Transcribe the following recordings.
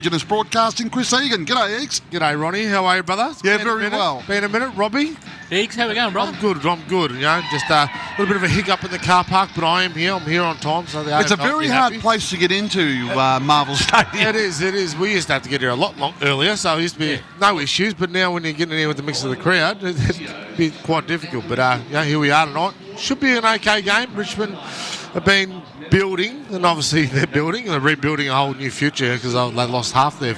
Indigenous Broadcasting, Chris Egan. G'day, Egs. G'day, Ronnie. How are you, brother? Yeah, very well. Been a minute, Robbie? Egs, how we going, brother? I'm good. You know, just a little bit of a hiccup in the car park, but I am here. I'm here on time. So it's a very hard place to get into, Marvel Stadium. It is. We used to have to get here a lot earlier, so it used to be no issues. But now when you're getting in here with the mix of the crowd, it'd be quite difficult. But here we are tonight. Should be an okay game. Richmond have been building, and obviously they're building and they're rebuilding a whole new future because they lost half their,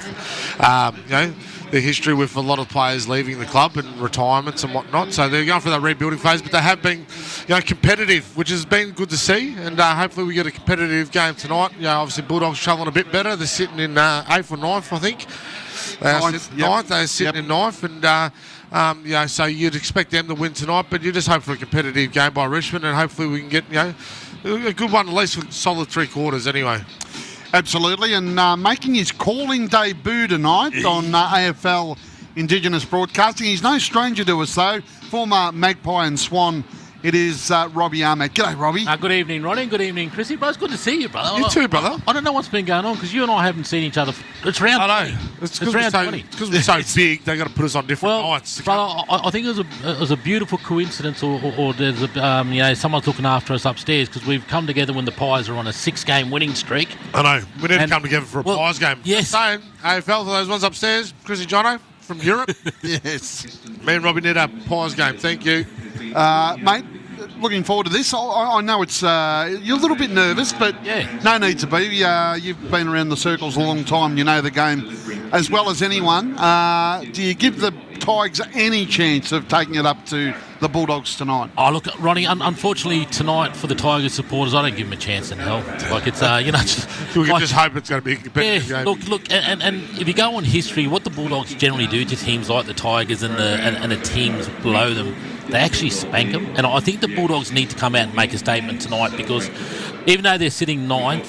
their history with a lot of players leaving the club and retirements and whatnot. So they're going through that rebuilding phase, but they have been, competitive, which has been good to see. And hopefully we get a competitive game tonight. Obviously Bulldogs travelling a bit better. They're sitting in 8th or 9th, I think. Ninth. They're sitting in 9th, and so you'd expect them to win tonight, but you just hope for a competitive game by Richmond, and hopefully we can get a good one, at least for solid 3 quarters anyway. Absolutely, and making his calling debut tonight on AFL Indigenous Broadcasting. He's no stranger to us, though. Former Magpie and Swan. It is Robbie Ahmed. G'day, Robbie. Good evening, Ronnie. Good evening, Chrissy. Bro, it's good to see you, brother. You too, brother. I don't know what's been going on because you and I haven't seen each other. It's round 20. It's round 20. Because we're so big, they got to put us on different nights. Brother, I think it was a beautiful coincidence, or there's someone's looking after us upstairs because we've come together when the Pies are on a 6-game winning streak. I know. We need to come together for a Pies game. Yes. I'm saying, AFL for those ones upstairs, Chrissy Jono from Europe. Yes. Me and Robbie need a Pies game. Thank you. Mate, looking forward to this. I know it's you're a little bit nervous, but no need to be. You've been around the circles a long time. You know the game as well as anyone. Do you give the Tigers any chance of taking it up to the Bulldogs tonight? Oh, look, Ronnie, unfortunately tonight for the Tigers supporters, I don't give them a chance in hell. Like it's, we can just hope it's going to be a competitive game. Look, and if you go on history, what the Bulldogs generally do to teams like the Tigers and the teams below them, they actually spank them. And I think the Bulldogs need to come out and make a statement tonight because even though they're sitting 9th,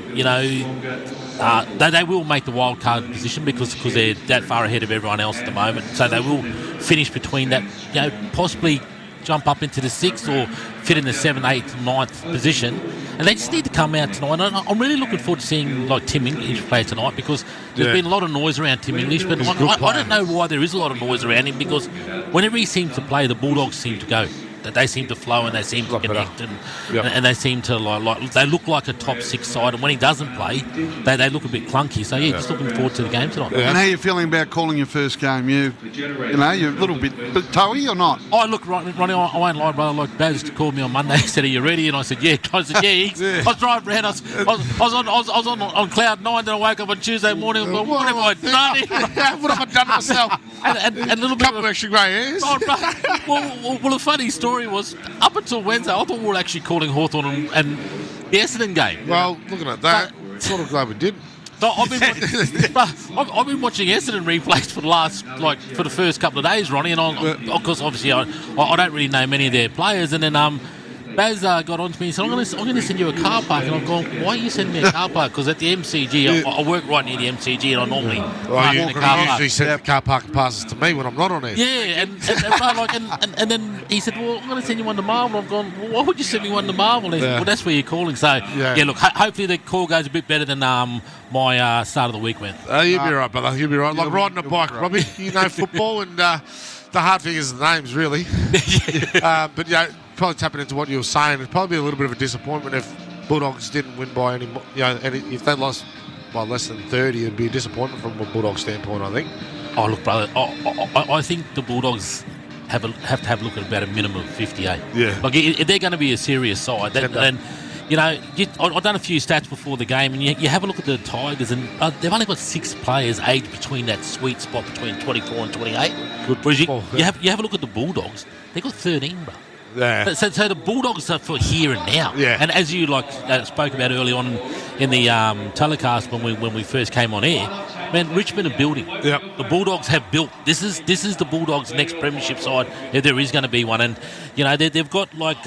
they will make the wild card position because they're that far ahead of everyone else at the moment. So they will finish between that, possibly jump up into the 6th or fit in the 7th, 8th, 9th position. And they just need to come out tonight. And I'm really looking forward to seeing Tim English play tonight because there's been a lot of noise around Tim English, but I don't know why there is a lot of noise around him because whenever he seems to play, the Bulldogs seem to go. That they seem to flow and they seem to connect and they seem to like they look like a top 6 side, and when he doesn't play they look a bit clunky. So just looking forward to the game tonight. And how are you feeling about calling your first game? You're a little bit toey or not? Oh look, Ronnie, I won't lie, brother. Like Baz called me on Monday, he said, "Are you ready?" And I said, "Yeah." I said, "Yeah." I was driving around. I was on cloud 9. Then I woke up on Tuesday morning. And what have I done? What have I done to myself? and a little bit of extra grey hairs. Well, the funny story was up until Wednesday, I thought we were actually calling Hawthorn and the Essendon game. Well, looking at that, sort of glad we did. So I've been watching Essendon replays for the first couple of days, Ronnie, and of course, obviously, I don't really know many of their players, and then Baz got on to me and said, I'm going to send you a car park. And I'm going, why are you sending me a car park? Because at the MCG, I work right near the MCG and I normally park in the car park. Usually send the car park passes to me when I'm not on there. Yeah, and then he said, well, I'm going to send you one to Marvel. I'm going, well, why would you send me one to Marvel? And he said, well, that's where you're calling. So, look, hopefully the call goes a bit better than my start of the week went. You'll be right, brother. You'll be right. Like riding a bike, Robbie. You know football and the hard thing is the names, really. But, probably tapping into what you were saying, it'd probably be a little bit of a disappointment if Bulldogs didn't win by any, and if they lost by less than 30, it'd be a disappointment from a Bulldog standpoint, I think. Oh, look, brother, I think the Bulldogs have to have a look at about a minimum of 58. Yeah. Like, if they're going to be a serious side, then I've done a few stats before the game, and you have a look at the Tigers, and they've only got 6 players aged between that sweet spot between 24 and 28. Whereas you have a look at the Bulldogs, they've got 13, bro. Yeah. So the Bulldogs are for here and now. Yeah. And as you spoke about early on in the telecast when we first came on air, man, Richmond are building. Yep. The Bulldogs have built. This is the Bulldogs' next premiership side, if there is going to be one. And they've got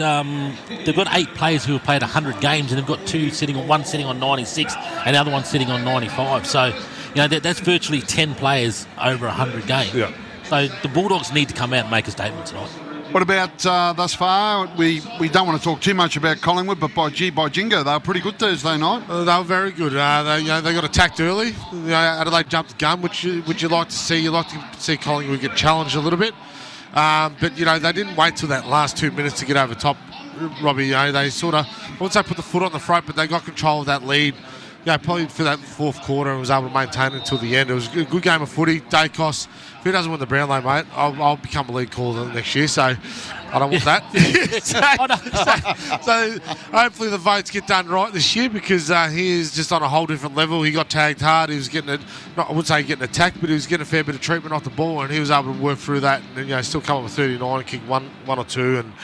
8 players who have played 100 games, and they've got one sitting on 96, and the other one sitting on 95. So that's virtually 10 players over 100 games. Yeah. So the Bulldogs need to come out and make a statement tonight. What about thus far? We don't want to talk too much about Collingwood, but by jingo, they were pretty good Thursday night. They were very good. They got attacked early. Adelaide jumped the gun, which you like to see. You like to see Collingwood get challenged a little bit. But, they didn't wait till that last 2 minutes to get over top, Robbie. They sort of, I wouldn't say put the foot on the throat, but they got control of that lead. Probably for that fourth quarter and was able to maintain it until the end. It was a good game of footy. Dacos, if he doesn't win the Brownlow, mate, I'll become a lead caller next year, so I don't want that. so hopefully the votes get done right this year, because he is just on a whole different level. He got tagged hard. He was getting I wouldn't say getting attacked, but he was getting a fair bit of treatment off the ball, and he was able to work through that and still come up with 39, kick one or two, and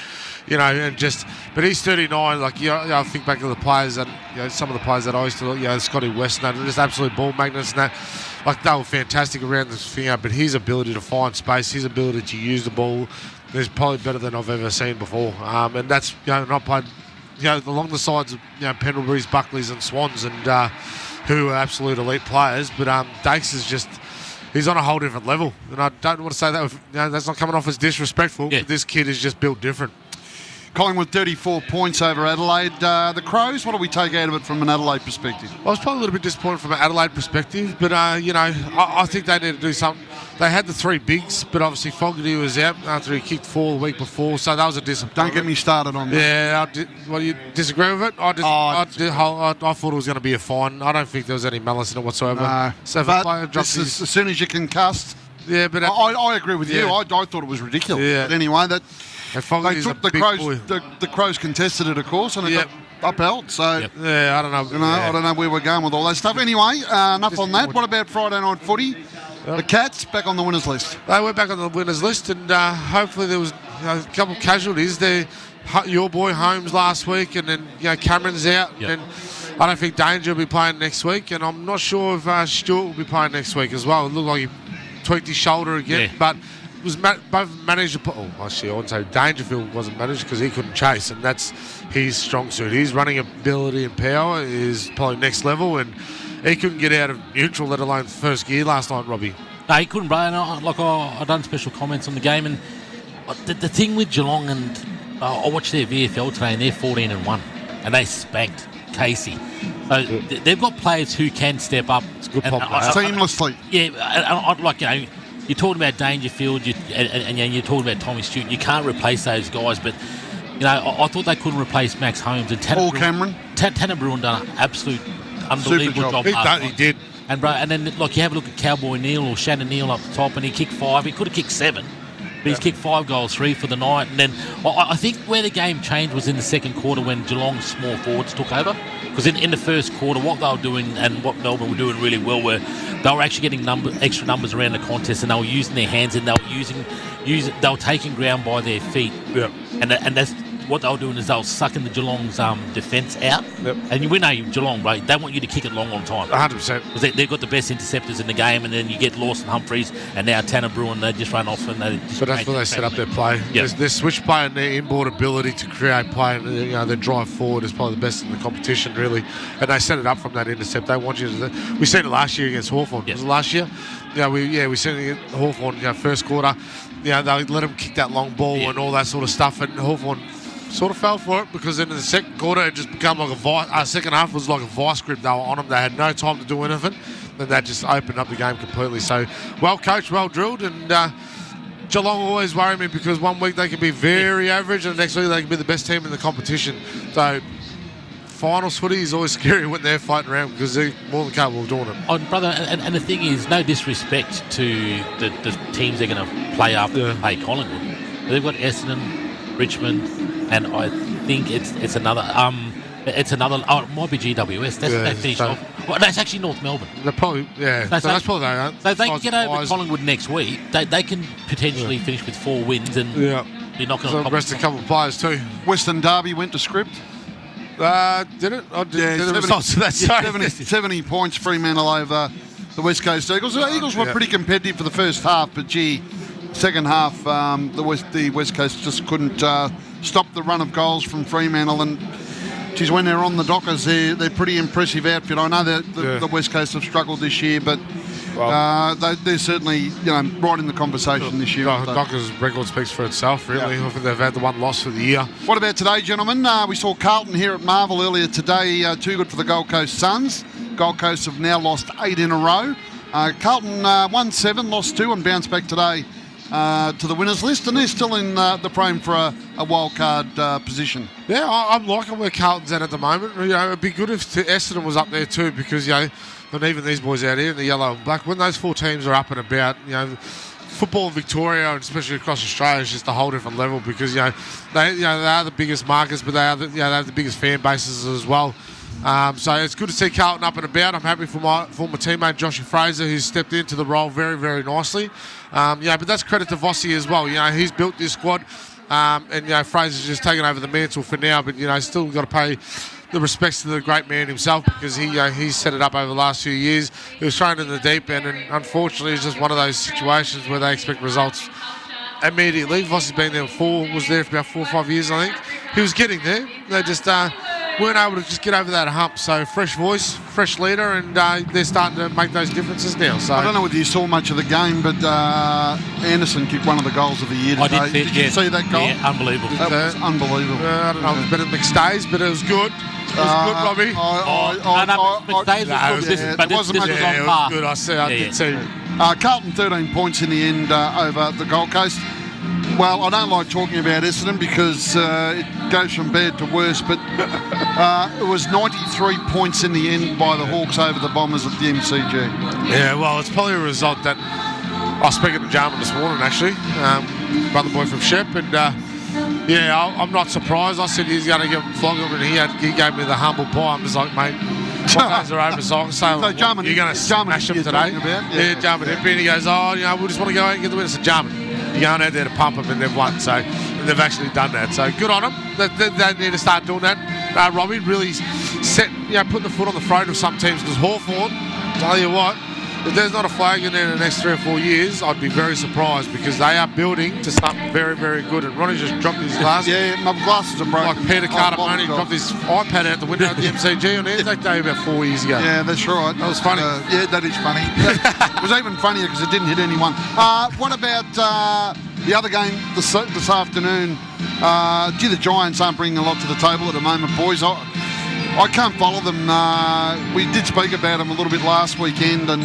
but he's 39. I think back to the players and some of the players that I used to, Scotty West, and they're just absolute ball magnets, and that, they were fantastic around this thing. But his ability to find space, his ability to use the ball, is probably better than I've ever seen before. And that's not played, along the sides of Pendlebury's, Buckleys, and Swans, and who are absolute elite players. But Dakes is just. He's on a whole different level, and I don't want to say that that's not coming off as disrespectful. Yeah. But this kid is just built different. Collingwood 34 points over Adelaide. The Crows, what do we take out of it from an Adelaide perspective? I was probably a little bit disappointed from an Adelaide perspective, but, I think they need to do something. They had the three bigs, but obviously Fogarty was out after he kicked 4 the week before, so that was a disappointment. Don't get me started on that. Yeah, do you disagree with it? I thought it was going to be a fine. I don't think there was any malice in it whatsoever. No, so if but as soon as you can cast... Yeah, but... I agree with you. Yeah. I thought it was ridiculous. Yeah. But anyway, they took the Crows. Boy. The Crows contested it, of course, and it got upheld. So yeah, I don't know. I don't know where we're going with all that stuff. Anyway, enough on that. What about Friday night footy? The Cats back on the winners list. They went back on the winners list, and hopefully there was a couple of casualties. Your boy Holmes last week, and then Cameron's out, and I don't think Danger will be playing next week, and I'm not sure if Stewart will be playing next week as well. It looked like he tweaked his shoulder again, but it was both managed to actually I wouldn't say Dangerfield wasn't managed because he couldn't chase, and that's his strong suit. His running ability and power is probably next level, and he couldn't get out of neutral, let alone first gear last night, Robbie. No, he couldn't, bro. And I done special comments on the game, and the thing with Geelong, and I watched their VFL today, and they're 14-1, and they spanked Casey. So they've got players who can step up. It's a good pop seamlessly. You're talking about Dangerfield, and you're talking about Tommy Stewart. You can't replace those guys, but I thought they couldn't replace Max Holmes and Paul Cameron. Tanner Bruin done an absolute unbelievable job. He did. And then you have a look at Cowboy Neal or Shannon Neal up the top, and he kicked 5. He could have kicked 7. But he's kicked 5 goals, 3 for the night. And then I think where the game changed was in the second quarter when Geelong's small forwards took over. Because in the first quarter, what they were doing and what Melbourne were doing really well were they were actually getting extra numbers around the contest, and they were using their hands, and they were taking ground by their feet. Yeah. And that's what they were doing, is they were sucking the Geelong's defence out. Yep. And we know Geelong, right? They want you to kick it long on time. 100%. Because they've got the best interceptors in the game, and then you get Lawson Humphries and now Tanner Bruin. They just run off and they just. But that's where they set up their play. Yep. Their switch play and their inboard ability to create play, and their drive forward is probably the best in the competition, really. And they set it up from that intercept. They want you to. We seen it last year against Hawthorn. Yes. Was it last year? We seen it against Hawthorn. First quarter. They let them kick that long ball and all that sort of stuff, and Hawthorn sort of fell for it, because in the second quarter it just became like a vice. Second half was like a vice grip. They were on them. They had no time to do anything, and that just opened up the game completely. So well coached, well drilled, and Geelong always worry me, because one week they can be very average, and the next week they can be the best team in the competition. So finals footy is always scary when they're fighting around, because they're more than capable of doing it. Oh, brother, and the thing is, no disrespect to the teams they're going to play after play Collingwood. They've got Essendon, Richmond, and I think it's another. It might be GWS. That finished off. Well, that's actually North Melbourne. They're probably, that's probably that. So they can get over Collingwood next week. They can potentially finish with 4 wins, and you're not going to rest a couple of players too. Western Derby went to script. Did it? The results of that 70 points, Fremantle over the West Coast Eagles. The Eagles were pretty competitive for the first half, but second half the West Coast just couldn't stop the run of goals from Fremantle, and when they're on the Dockers, they're pretty impressive outfit. I know that the West Coast have struggled this year, but they're certainly right in the conversation this year. Dockers' record speaks for itself, really. I think they've had the one loss for the year. What about today, gentlemen? We saw Carlton here at Marvel earlier today. Too good for the Gold Coast Suns. Gold Coast have now lost 8 in a row. Carlton won 7, lost 2, and bounced back today to the winners list, and they're still in the frame for a wild card position. Yeah, I'm liking where Carlton's at the moment. It'd be good if Essendon was up there too, because and even these boys out here in the yellow and black, when those 4 teams are up and about, football in Victoria and especially across Australia is just a whole different level, because they are the biggest markets, but they have the biggest fan bases as well. So it's good to see Carlton up and about. I'm happy for my former teammate Joshy Fraser, who's stepped into the role very, very nicely. But that's credit to Vossi as well. He's built this squad, and Fraser's just taken over the mantle for now. But still got to pay the respects to the great man himself, because he's set it up over the last few years. He was thrown in the deep end, and unfortunately, it's just one of those situations where they expect results immediately. Vossi's been there was there for about 4 or 5 years, I think. He was getting there. They just weren't able to just get over that hump. So fresh voice, fresh leader, and they're starting to make those differences now. So I don't know whether you saw much of the game, but Anderson kicked one of the goals of the year today. Did you see that goal? Yeah, unbelievable. That was unbelievable. I don't know if it's better than McStay's, but it was good. It was good, Robbie. McStay's was good, but this was on par. It was good. I did see. Carlton 13 points in the end over the Gold Coast. Well, I don't like talking about Essendon because it goes from bad to worse, but it was 93 points in the end by the Hawks over the Bombers at the MCG. Yeah, well, it's probably a result that I was speaking to Jarman this morning, actually, brother boy from Shep, and I'm not surprised. I said he's going to get flog him, and he gave me the humble pie. I'm just like, mate, what days are over, so I can say, so Jarman, you're going to smash him today. Yeah, Jarman. And he goes, we just want to go out and get the win. I said, Jarman, you're going out there to pump them, and they've won. So and they've actually done that. So good on them. They need to start doing that. Robbie really putting the foot on the throat of some teams, because Hawthorn, tell you what, if there's not a flag in there in the next 3 or 4 years, I'd be very surprised, because they are building to something very, very good. And Ronnie just dropped his glasses. Yeah, my glasses are broken. Like Peter Cardamone dropped his iPad out the window at the MCG on Anzac Day about 4 years ago. Yeah, that's right. That was funny. That is funny. It was even funnier because it didn't hit anyone. What about the other game this afternoon? The Giants aren't bringing a lot to the table at the moment, boys. I can't follow them. We did speak about them a little bit last weekend, and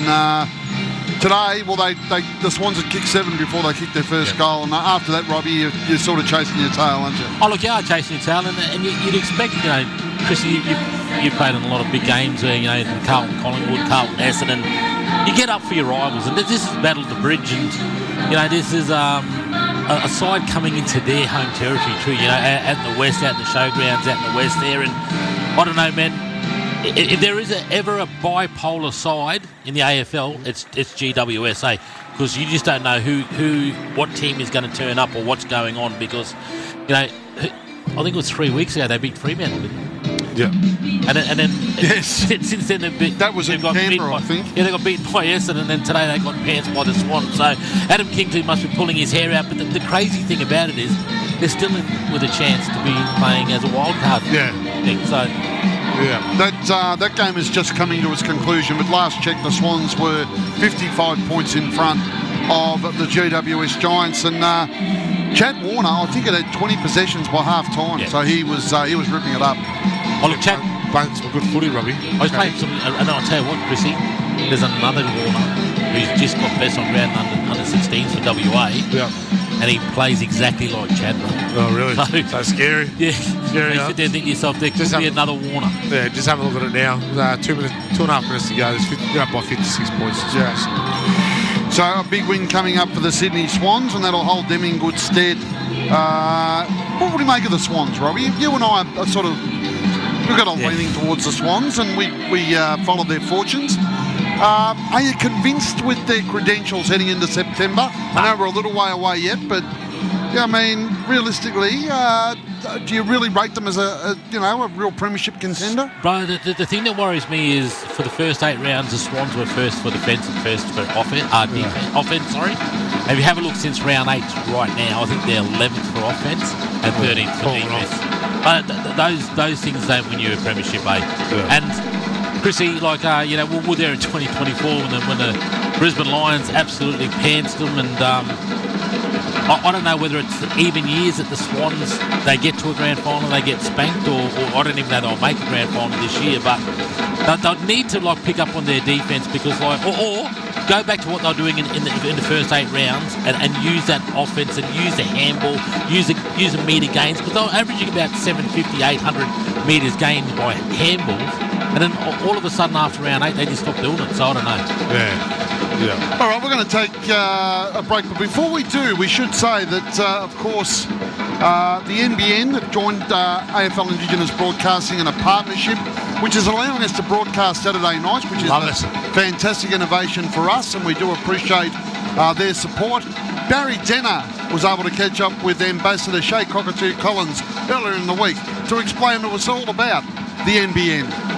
today, the Swans had kicked 7 before they kicked their first goal, and after that, Robbie, you're sort of chasing your tail, aren't you? Oh, look, you are chasing your tail, and you'd expect, Chrissy, you've played in a lot of big games where, Carlton, Collingwood, Carlton, Essendon, you get up for your rivals, and this is Battle of the Bridge, and, this is a side coming into their home territory too, out in the west, out in the showgrounds, out in the west there, and I don't know, man. If there is ever a bipolar side in the AFL, it's GWSA, because you just don't know what team is going to turn up or what's going on. Because, I think it was 3 weeks ago they beat Fremantle. Yeah. And then yes. Since then that was in Canberra, I think. Yeah, they got beaten by Essendon, and then today they got pants by the Swans. So Adam Kingsley must be pulling his hair out. But the crazy thing about it is they're still in with a chance to be playing as a wild card. Yeah. Thing. So. Yeah. That game is just coming to its conclusion. But last check, the Swans were 55 points in front of the GWS Giants, and Chad Warner, I think it had 20 possessions by half time, so he was ripping it up. Oh, look, Chad playing some good footy, Robbie. I was playing some, and I'll tell you what, Chrissy, there's another Warner who's just got best on ground under 16s for WA. Yeah. And he plays exactly like Chad. Oh, really? So scary. Yeah. Scary. You sit there and think to yourself, there could be another Warner. Yeah, just have a look at it now. 2.5 minutes to go. You're up by 56 points. Yeah. So a big win coming up for the Sydney Swans, and that'll hold them in good stead. What would you make of the Swans, Robbie? You and I are sort of, we've got a leaning towards the Swans, and we follow their fortunes. Are you convinced with their credentials heading into September? I know we're a little way away yet, but realistically, do you really rate them as a real premiership contender? Bro, the thing that worries me is for the first 8 rounds, the Swans were first for defence and first for offense. And if you have a look since round 8 right now, I think they're 11th for offence and 13th for defence. Those things don't win you a premiership, eh? Yeah. And Chrissy, we're there in 2024 when the Brisbane Lions absolutely pantsed them, and I don't know whether it's even years at the Swans they get to a grand final, they get spanked, or I don't even know they'll make a grand final this year, but they'll need to pick up on their defence, because or go back to what they're doing in the first 8 rounds and use that offense and use the handball, use the metre gains, because they're averaging about 750, 800 metres gained by handballs, and then all of a sudden after round 8 they just stop doing it. So I don't know. Yeah. All right, we're going to take a break, but before we do, we should say that, of course, the NBN have joined AFL Indigenous Broadcasting in a partnership, which is allowing us to broadcast Saturday nights, which is a fantastic innovation for us, and we do appreciate their support. Barry Denner was able to catch up with Ambassador Shay Cockatoo Collins earlier in the week to explain what it's all about, the NBN.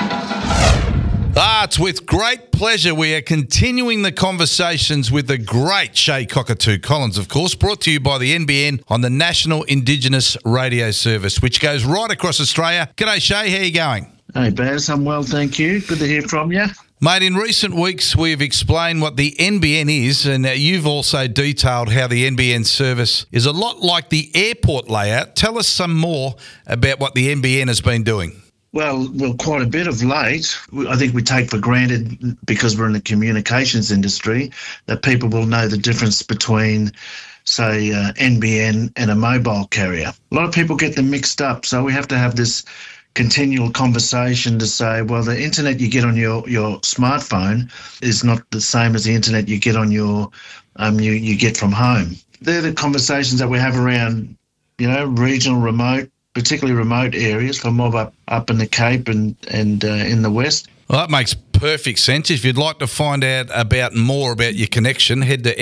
It's with great pleasure we are continuing the conversations with the great Shay Cockatoo Collins, of course, brought to you by the NBN on the National Indigenous Radio Service, which goes right across Australia. G'day, Shay. How are you going? Hey, Baz. I'm well, thank you. Good to hear from you. Mate, in recent weeks, we've explained what the NBN is, and you've also detailed how the NBN service is a lot like the airport layout. Tell us some more about what the NBN has been doing. Well, quite a bit of late. I think we take for granted, because we're in the communications industry, that people will know the difference between, say, NBN and a mobile carrier. A lot of people get them mixed up, so we have to have this continual conversation to say, well, the internet you get on your smartphone is not the same as the internet you get on your you get from home. They're the conversations that we have around, regional, remote, particularly remote areas, for mob up in the Cape and in the West. Well, that makes perfect sense. If you'd like to find out more about your connection, head to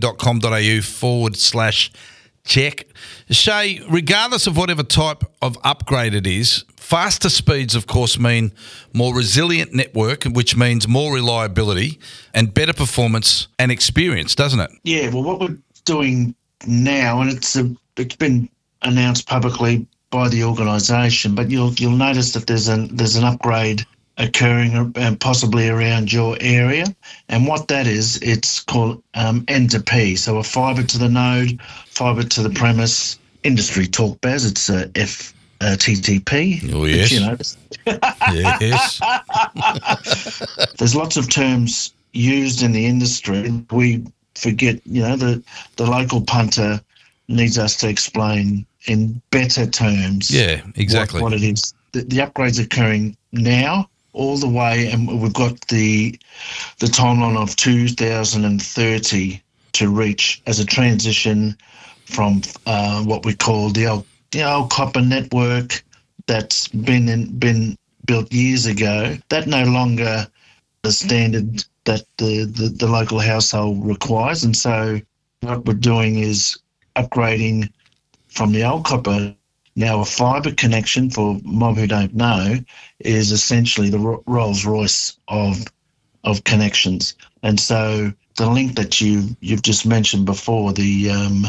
nbn.com.au/check. Shay, regardless of whatever type of upgrade it is, faster speeds, of course, mean more resilient network, which means more reliability and better performance and experience, doesn't it? Yeah, well, what we're doing now, and it's been announced publicly by the organisation, but you'll notice that there's an upgrade occurring possibly around your area, and what that is, it's called N2P, so a fibre to the node, fibre to the premise. Industry talk, Baz, it's FTTP. Oh yes, yes. There's lots of terms used in the industry. We forget, the local punter needs us to explain in better terms. Yeah, exactly. What it is. The upgrade's occurring now, all the way, and we've got the timeline of 2030 to reach as a transition from what we call the old copper network that's been built years ago. That no longer the standard that the local household requires, and so what we're doing is upgrading from the old copper. Now a fibre connection, for mob who don't know, is essentially the Rolls Royce of connections. And so the link that you've just mentioned before, the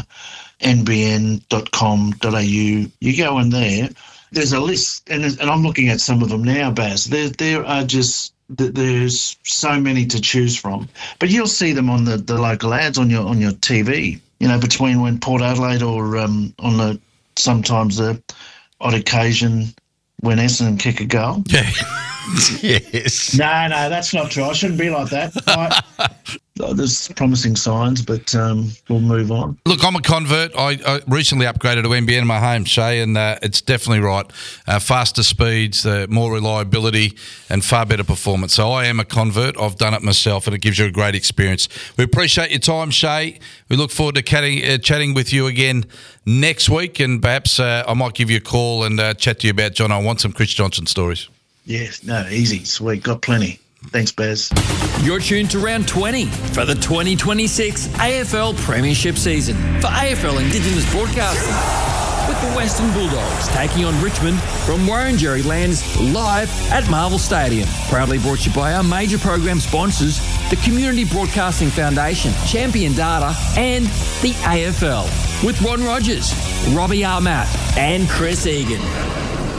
nbn.com.au, you go in there, there's a list, and I'm looking at some of them now, Baz. There's so many to choose from, but you'll see them on the local ads on your TV. Between when Port Adelaide or on sometimes the odd occasion when Essendon kick a goal. Yeah. Yes. No, that's not true. I shouldn't be like that. There's promising signs, but we'll move on. Look, I'm a convert. I recently upgraded to NBN in my home, Shay, and it's definitely right. Faster speeds, more reliability, and far better performance. So I am a convert. I've done it myself, and it gives you a great experience. We appreciate your time, Shay. We look forward to chatting with you again next week, and perhaps I might give you a call and chat to you about John. I want some Chris Johnson stories. Yes, no, easy, sweet, got plenty. Thanks, Baz. You're tuned to round 20 for the 2026 AFL Premiership season for AFL Indigenous Broadcasting, with the Western Bulldogs taking on Richmond from Warrenjerry Lands live at Marvel Stadium. Proudly brought to you by our major program sponsors, the Community Broadcasting Foundation, Champion Data, and the AFL, with Ron Rogers, Robbie Armat, and Chris Egan.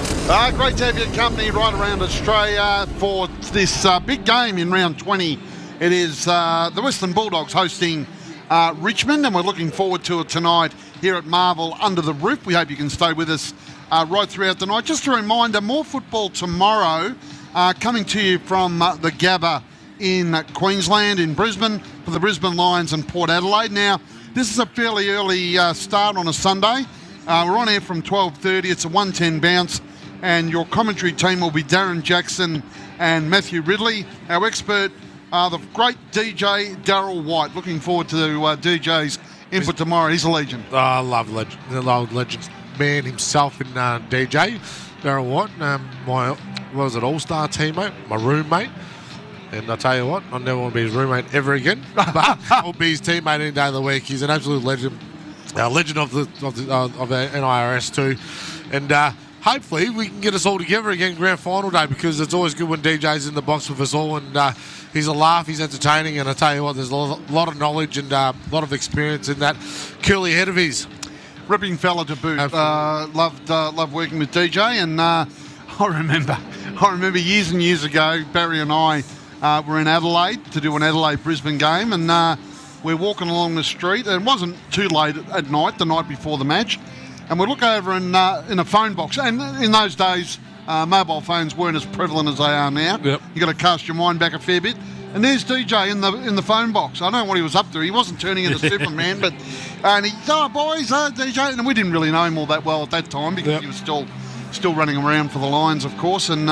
Great to have your company right around Australia for this big game in round 20 It is the Western Bulldogs hosting Richmond, and we're looking forward to it tonight here at Marvel under the roof. We hope you can stay with us right throughout the night. Just a reminder, more football tomorrow coming to you from the Gabba in Queensland, in Brisbane, for the Brisbane Lions and Port Adelaide. Now, this is a fairly early start on a Sunday. We're on air from 12:30. It's a 1:10 bounce, and your commentary team will be Darren Jackson and Matthew Ridley. Our expert, the great DJ Darryl White. Looking forward to DJ's input tomorrow. He's a legend. Oh, I love legend, the old legend man himself in DJ Darryl White. My All-Star teammate, my roommate. And I tell you what, I never want to be his roommate ever again. But I'll be his teammate any day of the week. He's an absolute legend, legend of the NIRS too. And hopefully we can get us all together again grand final day, because it's always good when DJ's in the box with us all. And he's a laugh, he's entertaining, and I tell you what, there's a lot of knowledge and a lot of experience in that curly head of his. Ripping fella to boot. Loved working with DJ, and I remember years and years ago, Barry and I were in Adelaide to do an Adelaide-Brisbane game, and we're walking along the street, and it wasn't too late at night, the night before the match, and we look over in a phone box, and in those days, mobile phones weren't as prevalent as they are now. Yep. You got to cast your mind back a fair bit. And there's DJ in the phone box. I don't know what he was up to. He wasn't turning into Superman, but and he boys, DJ, and we didn't really know him all that well at that time, because he was still running around for the Lions, of course. And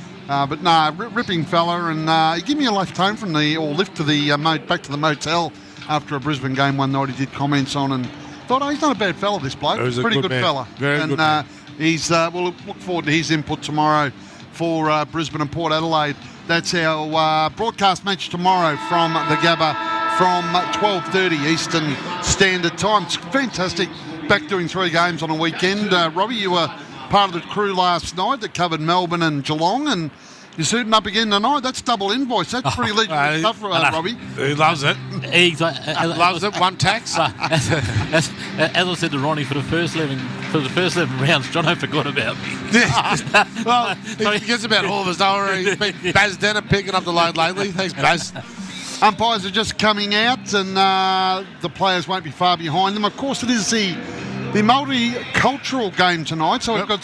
ripping fella, and he gave me a lift home from lift to the back to the motel after a Brisbane game one night. He did comments on, and thought, he's not a bad fella, this bloke. He's a pretty good good fella. Very good man. We'll look forward to his input tomorrow for Brisbane and Port Adelaide. That's our broadcast match tomorrow from the Gabba from 12:30 Eastern Standard Time. It's fantastic. Back doing 3 games on a weekend. Robbie, you were part of the crew last night that covered Melbourne and Geelong, and you're suiting up again tonight. That's double invoice. That's pretty legendary stuff, Robbie. He loves it. Loves it. One tax. As I said to Ronnie, for the first 11 rounds, Jono forgot about me. Well, he forgets about all of us. Don't worry. He's been Baz Denner picking up the load lately. Thanks, Baz. Umpires are just coming out, and the players won't be far behind them. Of course, it is the multicultural game tonight, so we've got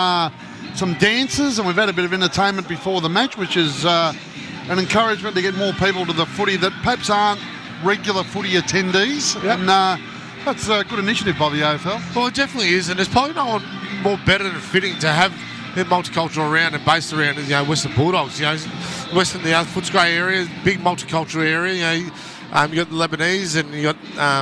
some dances, and we've had a bit of entertainment before the match, which is an encouragement to get more people to the footy that perhaps aren't regular footy attendees. Yep. And that's a good initiative by the AFL. Well, it definitely is, and there's probably no one more better than fitting to have their multicultural around and based around Western Bulldogs. Western, the Footscray area, big multicultural area. You got the Lebanese, and you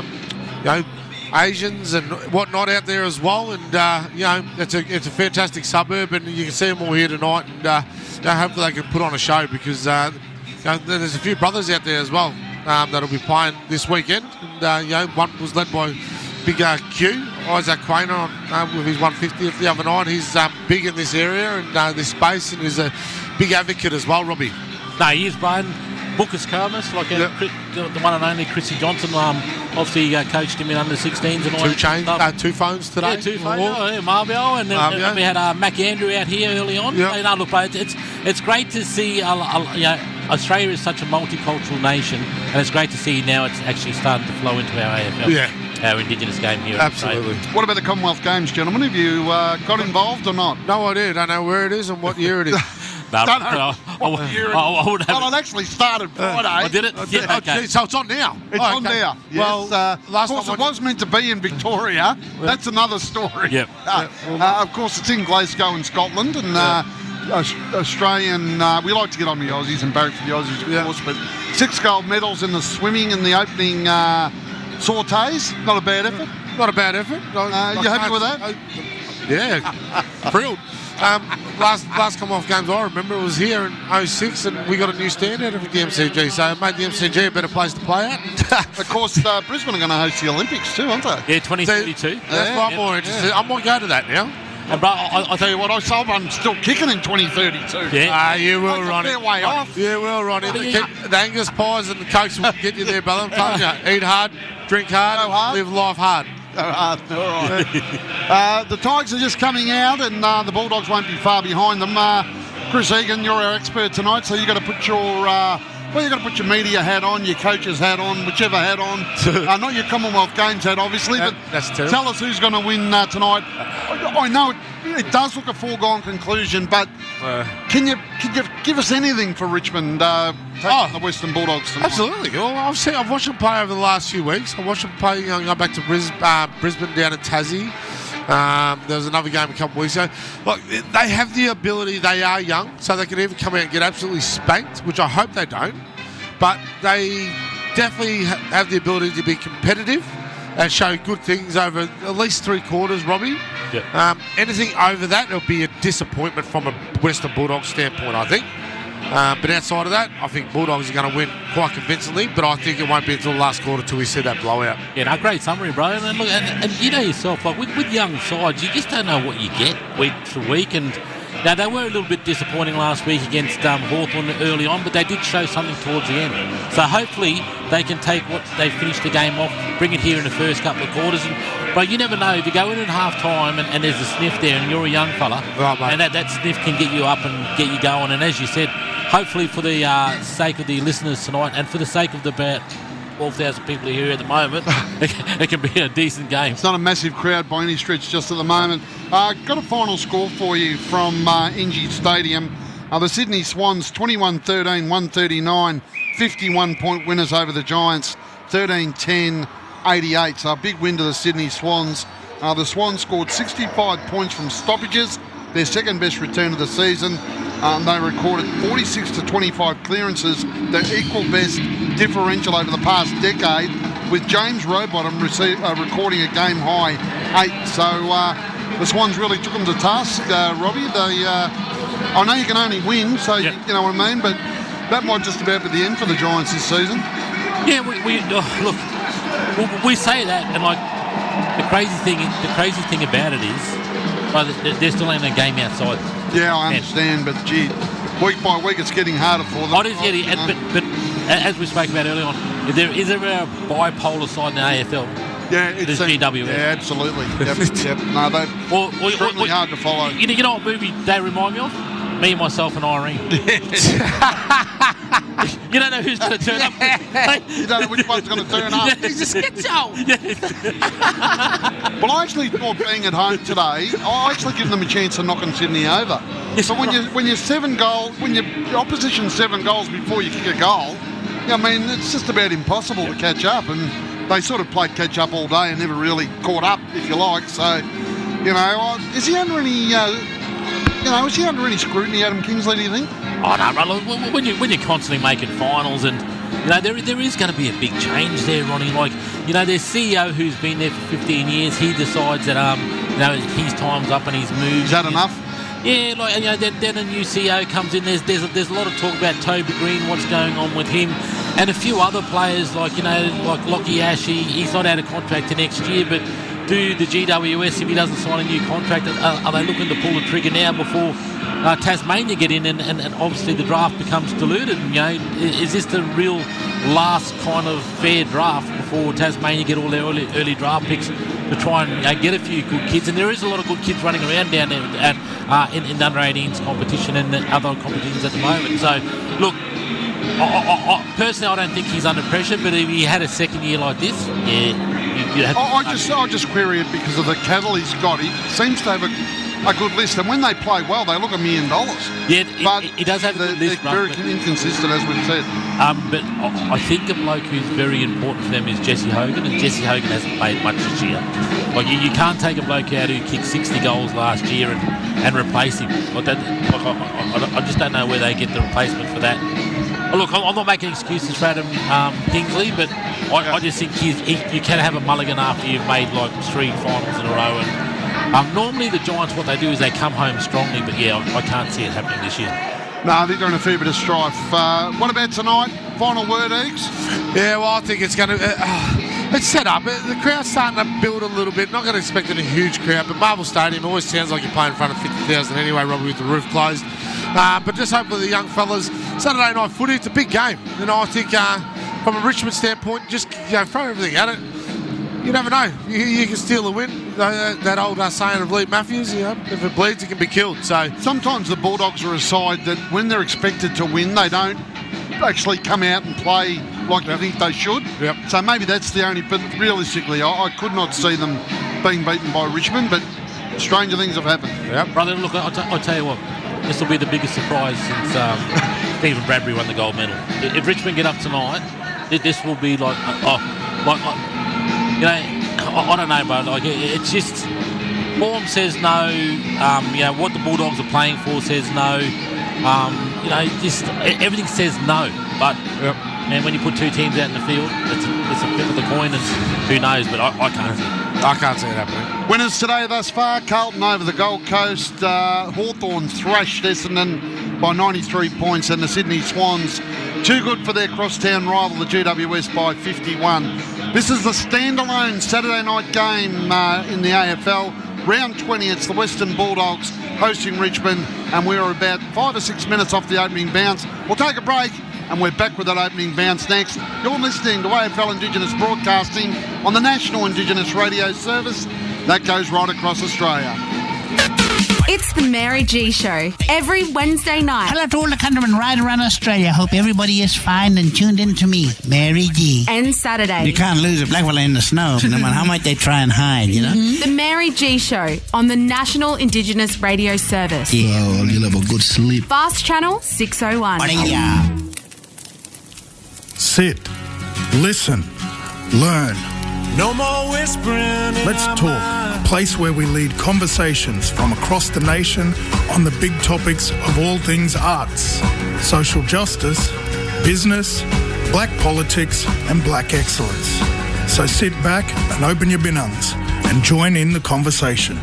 got Asians and whatnot out there as well, and it's a fantastic suburb, and you can see them all here tonight, and hopefully they can put on a show, because there's a few brothers out there as well that'll be playing this weekend, and one was led by big Q, Isaac Quainer, with his 150th the other night. He's big in this area and this space, and he's a big advocate as well, Robbie. No, he is, Brian. Booker's Carmus, the one and only Chrissy Johnson, obviously coached him in under-16s and 2 phones today. Yeah, 2 phones. Marbio, and then we had Mac Andrew out here early on. Yep. Look, it's great to see. Australia is such a multicultural nation, and it's great to see now it's actually starting to flow into our AFL. Yeah. Our Indigenous game here. Absolutely. What about the Commonwealth Games, gentlemen? Have you got involved or not? No idea. Don't know where it is and what year it is. I would have. Well, it actually started Friday. Did it? Yeah, okay. So it's on now. It's on now. Yes. Well, of course, it was meant to be in Victoria. That's another story. Yep. Of course, it's in Glasgow in Scotland, and Australian. We like to get on the Aussies and barrack for the Aussies, of course. But 6 gold medals in the swimming in the opening sorties. Not a bad effort. Not a bad effort. You happy with that? Yeah, thrilled. Last Commonwealth Games I remember was here in 06, and we got a new standard of the MCG, so it made the MCG a better place to play at. Of course, Brisbane are going to host the Olympics too, aren't they? Yeah, 2032. That's why I'm more interested. I might go to that now. And I'll tell you what, I'm still kicking in 2032. Yeah. You will, Ronnie. Fair way off. You will, Ronnie. The Angus pies and the Cokes will get you there, brother. I'm telling you. Eat hard, drink hard, live life hard. All right. The Tigers are just coming out, and the Bulldogs won't be far behind them. Chris Egan, you're our expert tonight, so you've got to put your Well, you've got to put your media hat on, your coach's hat on, whichever hat on. Not your Commonwealth Games hat, obviously, but that's terrible. Tell us who's going to win tonight. I know it does look a foregone conclusion, but can you give us anything for Richmond taking the Western Bulldogs tonight? Absolutely. Well, I've watched them play over the last few weeks. I watched them play, go back to Brisbane down in Tassie. There was another game a couple of weeks ago. Look, they have the ability. They are young, so they can either come out and get absolutely spanked, which I hope they don't. But they definitely have the ability to be competitive and show good things over at least 3 quarters, Robbie. Yep. Anything over that, it'll be a disappointment from a Western Bulldogs standpoint, I think. But outside of that, I think Bulldogs are going to win quite convincingly, but I think it won't be until the last quarter till we see that blowout. Yeah, no, great summary, bro. And look, and you know yourself, like with young sides, you just don't know what you get week to week. And now they were a little bit disappointing last week against Hawthorn early on, but they did show something towards the end. So hopefully they can take what they finished the game off, bring it here in the first couple of quarters. But you never know, if you go in at half time and there's a sniff there and you're a young fella, and that sniff can get you up and get you going. And as you said, hopefully for the sake of the listeners tonight and for the sake of the about 12,000 people here at the moment, it can be a decent game. It's not a massive crowd by any stretch just at the moment. Got a final score for you from Ingy Stadium. The Sydney Swans 21-13, 139, 51-point winners over the Giants, 13-10, 88. So a big win to the Sydney Swans. The Swans scored 65 points from stoppages, their second best return of the season. They recorded 46 to 25 clearances, their equal best differential over the past decade, with James Rowbottom recording a game high 8. So the Swans really took them to task, Robbie. I know you can only win, so you know what I mean, but that might just about be the end for the Giants this season. Yeah, we say that, and like the crazy thing about it is, there still ain't a game outside. Yeah, I understand, but gee, week by week it's getting harder for them. But as we spoke about earlier on, is there a bipolar side in the AFL? Yeah, it's GWS. Yeah, absolutely. Yep. No, they're extremely hard to follow. You know what movie they remind me of? Me, Myself, and Irene. You don't know who's going to turn up. You don't know which one's going to turn up. He's a schizo. Well, I actually thought being at home today, I actually give them a chance of knocking Sydney over. Yes, but when your opposition 7 goals before you kick a goal, I mean, it's just about impossible to catch up. And they sort of played catch up all day and never really caught up, if you like. So, is he under any... is he under any scrutiny, Adam Kingsley, do you think? Oh, no, Look, when you're constantly making finals and, there is going to be a big change there, Ronnie. Like, their CEO who's been there for 15 years, he decides that, his time's up and he's moved. Is that enough? Yeah, then a new CEO comes in. There's a lot of talk about Toby Green, what's going on with him, and a few other players like Lockie Ashe. He's not out of contract to next year, but do the GWS, if he doesn't sign a new contract, are they looking to pull the trigger now before Tasmania get in and obviously the draft becomes diluted? Is this the real last kind of fair draft before Tasmania get all their early draft picks to try and get a few good kids? And there is a lot of good kids running around down there in the under-18s competition and other competitions at the moment. So, look, personally, I don't think he's under pressure, but if he had a second year like this, I just query it because of the cattle he's got. He seems to have a good list, and when they play well, they look $1 million. Yeah, but he does have a good list. They're very inconsistent, as we've said. But I think the bloke who's very important for them is Jesse Hogan, and Jesse Hogan hasn't played much this year. Like you can't take a bloke out who kicked 60 goals last year and replace him. I just don't know where they get the replacement for that. Look, I'm not making excuses for Adam Kingsley, but I just think you can have a mulligan after you've made like 3 finals in a row. And normally the Giants, what they do is they come home strongly, but I can't see it happening this year. No, I think they're in a fair bit of strife. What about tonight? Final word, Eags? Yeah, well, I think it's going to... it's set up. The crowd's starting to build a little bit. Not going to expect a huge crowd, but Marvel Stadium always sounds like you're playing in front of 50,000 anyway, Robbie, with the roof closed. But just hopefully the young fellas, Saturday night footy, it's a big game. I think from a Richmond standpoint, just throw everything at it. You never know. You can steal a win. That old saying of Lee Matthews, if it bleeds, it can be killed. So sometimes the Bulldogs are a side that when they're expected to win, they don't actually come out and play like you think they should. Yep. So maybe that's the only. But realistically, I could not see them being beaten by Richmond. But stranger things have happened. Yep. Brother, look, I'll tell you what. This will be the biggest surprise since Stephen Bradbury won the gold medal. If Richmond get up tonight, this will be like you know, I don't know, bro. Like it's just form says no. You know what the Bulldogs are playing for says no. You know, just everything says no. But and when you put two teams out in the field, it's a flip of the coin, and who knows? But I can't see it. I can't see it happening. Winners today thus far: Carlton over the Gold Coast. Hawthorn thrashed Essendon by 93 points, and the Sydney Swans too good for their crosstown rival, the GWS, by 51. This is the standalone Saturday night game in the AFL. Round 20, it's the Western Bulldogs hosting Richmond, and we're about 5 or 6 minutes off the opening bounce. We'll take a break, and we're back with that opening bounce next. You're listening to AFL Indigenous Broadcasting on the National Indigenous Radio Service. That goes right across Australia. It's the Mary G Show every Wednesday night. Hello to all the countrymen right around Australia. Hope everybody is fine and tuned in to me, Mary G. And Saturday. You can't lose a black fella in the snow, no matter how much they try and hide, you know? The Mary G Show on the National Indigenous Radio Service. Yeah, well, you'll have a good sleep. Fast Channel 601. Sit, listen, learn. No more whispering. Let's talk. A place where we lead conversations from across the nation on the big topics of all things arts, social justice, business, black politics and black excellence. So sit back and open your binungs and join in the conversation.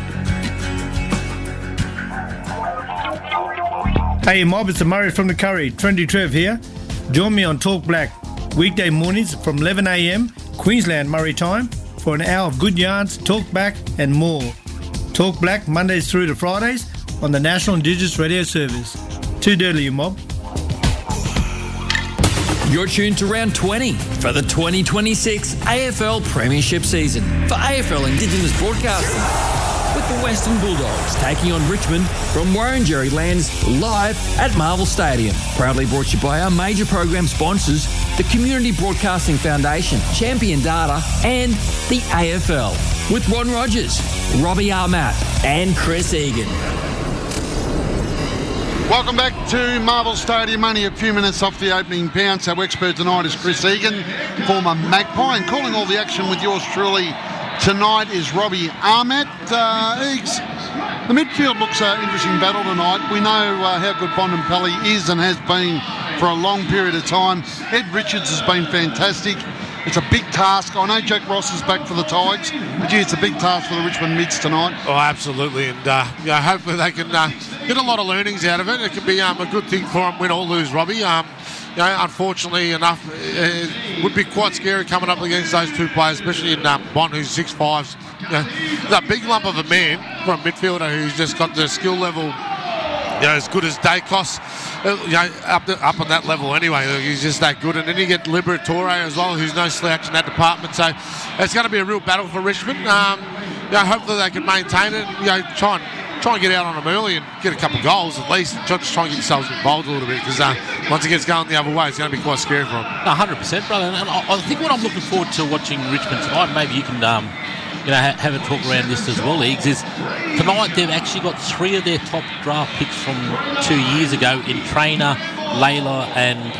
Hey mob, it's Murray from the Curry. Trendy Trev here. Join me on Talk Black weekday mornings from 11 a.m. Queensland Murray time for an hour of good yarns, talk back and more. Talk Black Mondays through to Fridays on the National Indigenous Radio Service. Too dirty, you mob. You're tuned to round 20 for the 2026 AFL Premiership season for AFL Indigenous Broadcasting, with the Western Bulldogs taking on Richmond from Warrenjerry Lands live at Marvel Stadium. Proudly brought to you by our major program sponsors, the Community Broadcasting Foundation, Champion Data, and the AFL, with Ron Rogers, Robbie Armat, and Chris Egan. Welcome back to Marvel Stadium. Only a few minutes off the opening bounce. Our expert tonight is Chris Egan, former Magpie, and calling all the action with yours truly tonight is Robbie Armat. Eags, the midfield looks an interesting battle tonight. We know how good Bontempelli is and has been for a long period of time. Ed Richards has been fantastic. It's a big task. I know Jack Ross is back for the Tigers, but gee, it's a big task for the Richmond Mids tonight. Oh, absolutely. And hopefully they can get a lot of learnings out of it. It can be a good thing for them, win or lose, Robbie. Unfortunately enough, it would be quite scary coming up against those two players, especially in Bont, who's 6'5". He's a big lump of a man for a midfielder who's just got the skill level as good as Dacos, up on that level anyway. He's just that good. And then you get Liberatore as well, who's no slouch in that department. So it's going to be a real battle for Richmond. Hopefully they can maintain it. Try and get out on them early and get a couple of goals at least. Just try and get yourselves involved a little bit, because once it gets going the other way, it's going to be quite scary for them. 100%, brother. And I think what I'm looking forward to watching Richmond tonight, maybe you can have a talk around this as well, Eags, is tonight they've actually got 3 of their top draft picks from 2 years ago in Trainer, Layla, and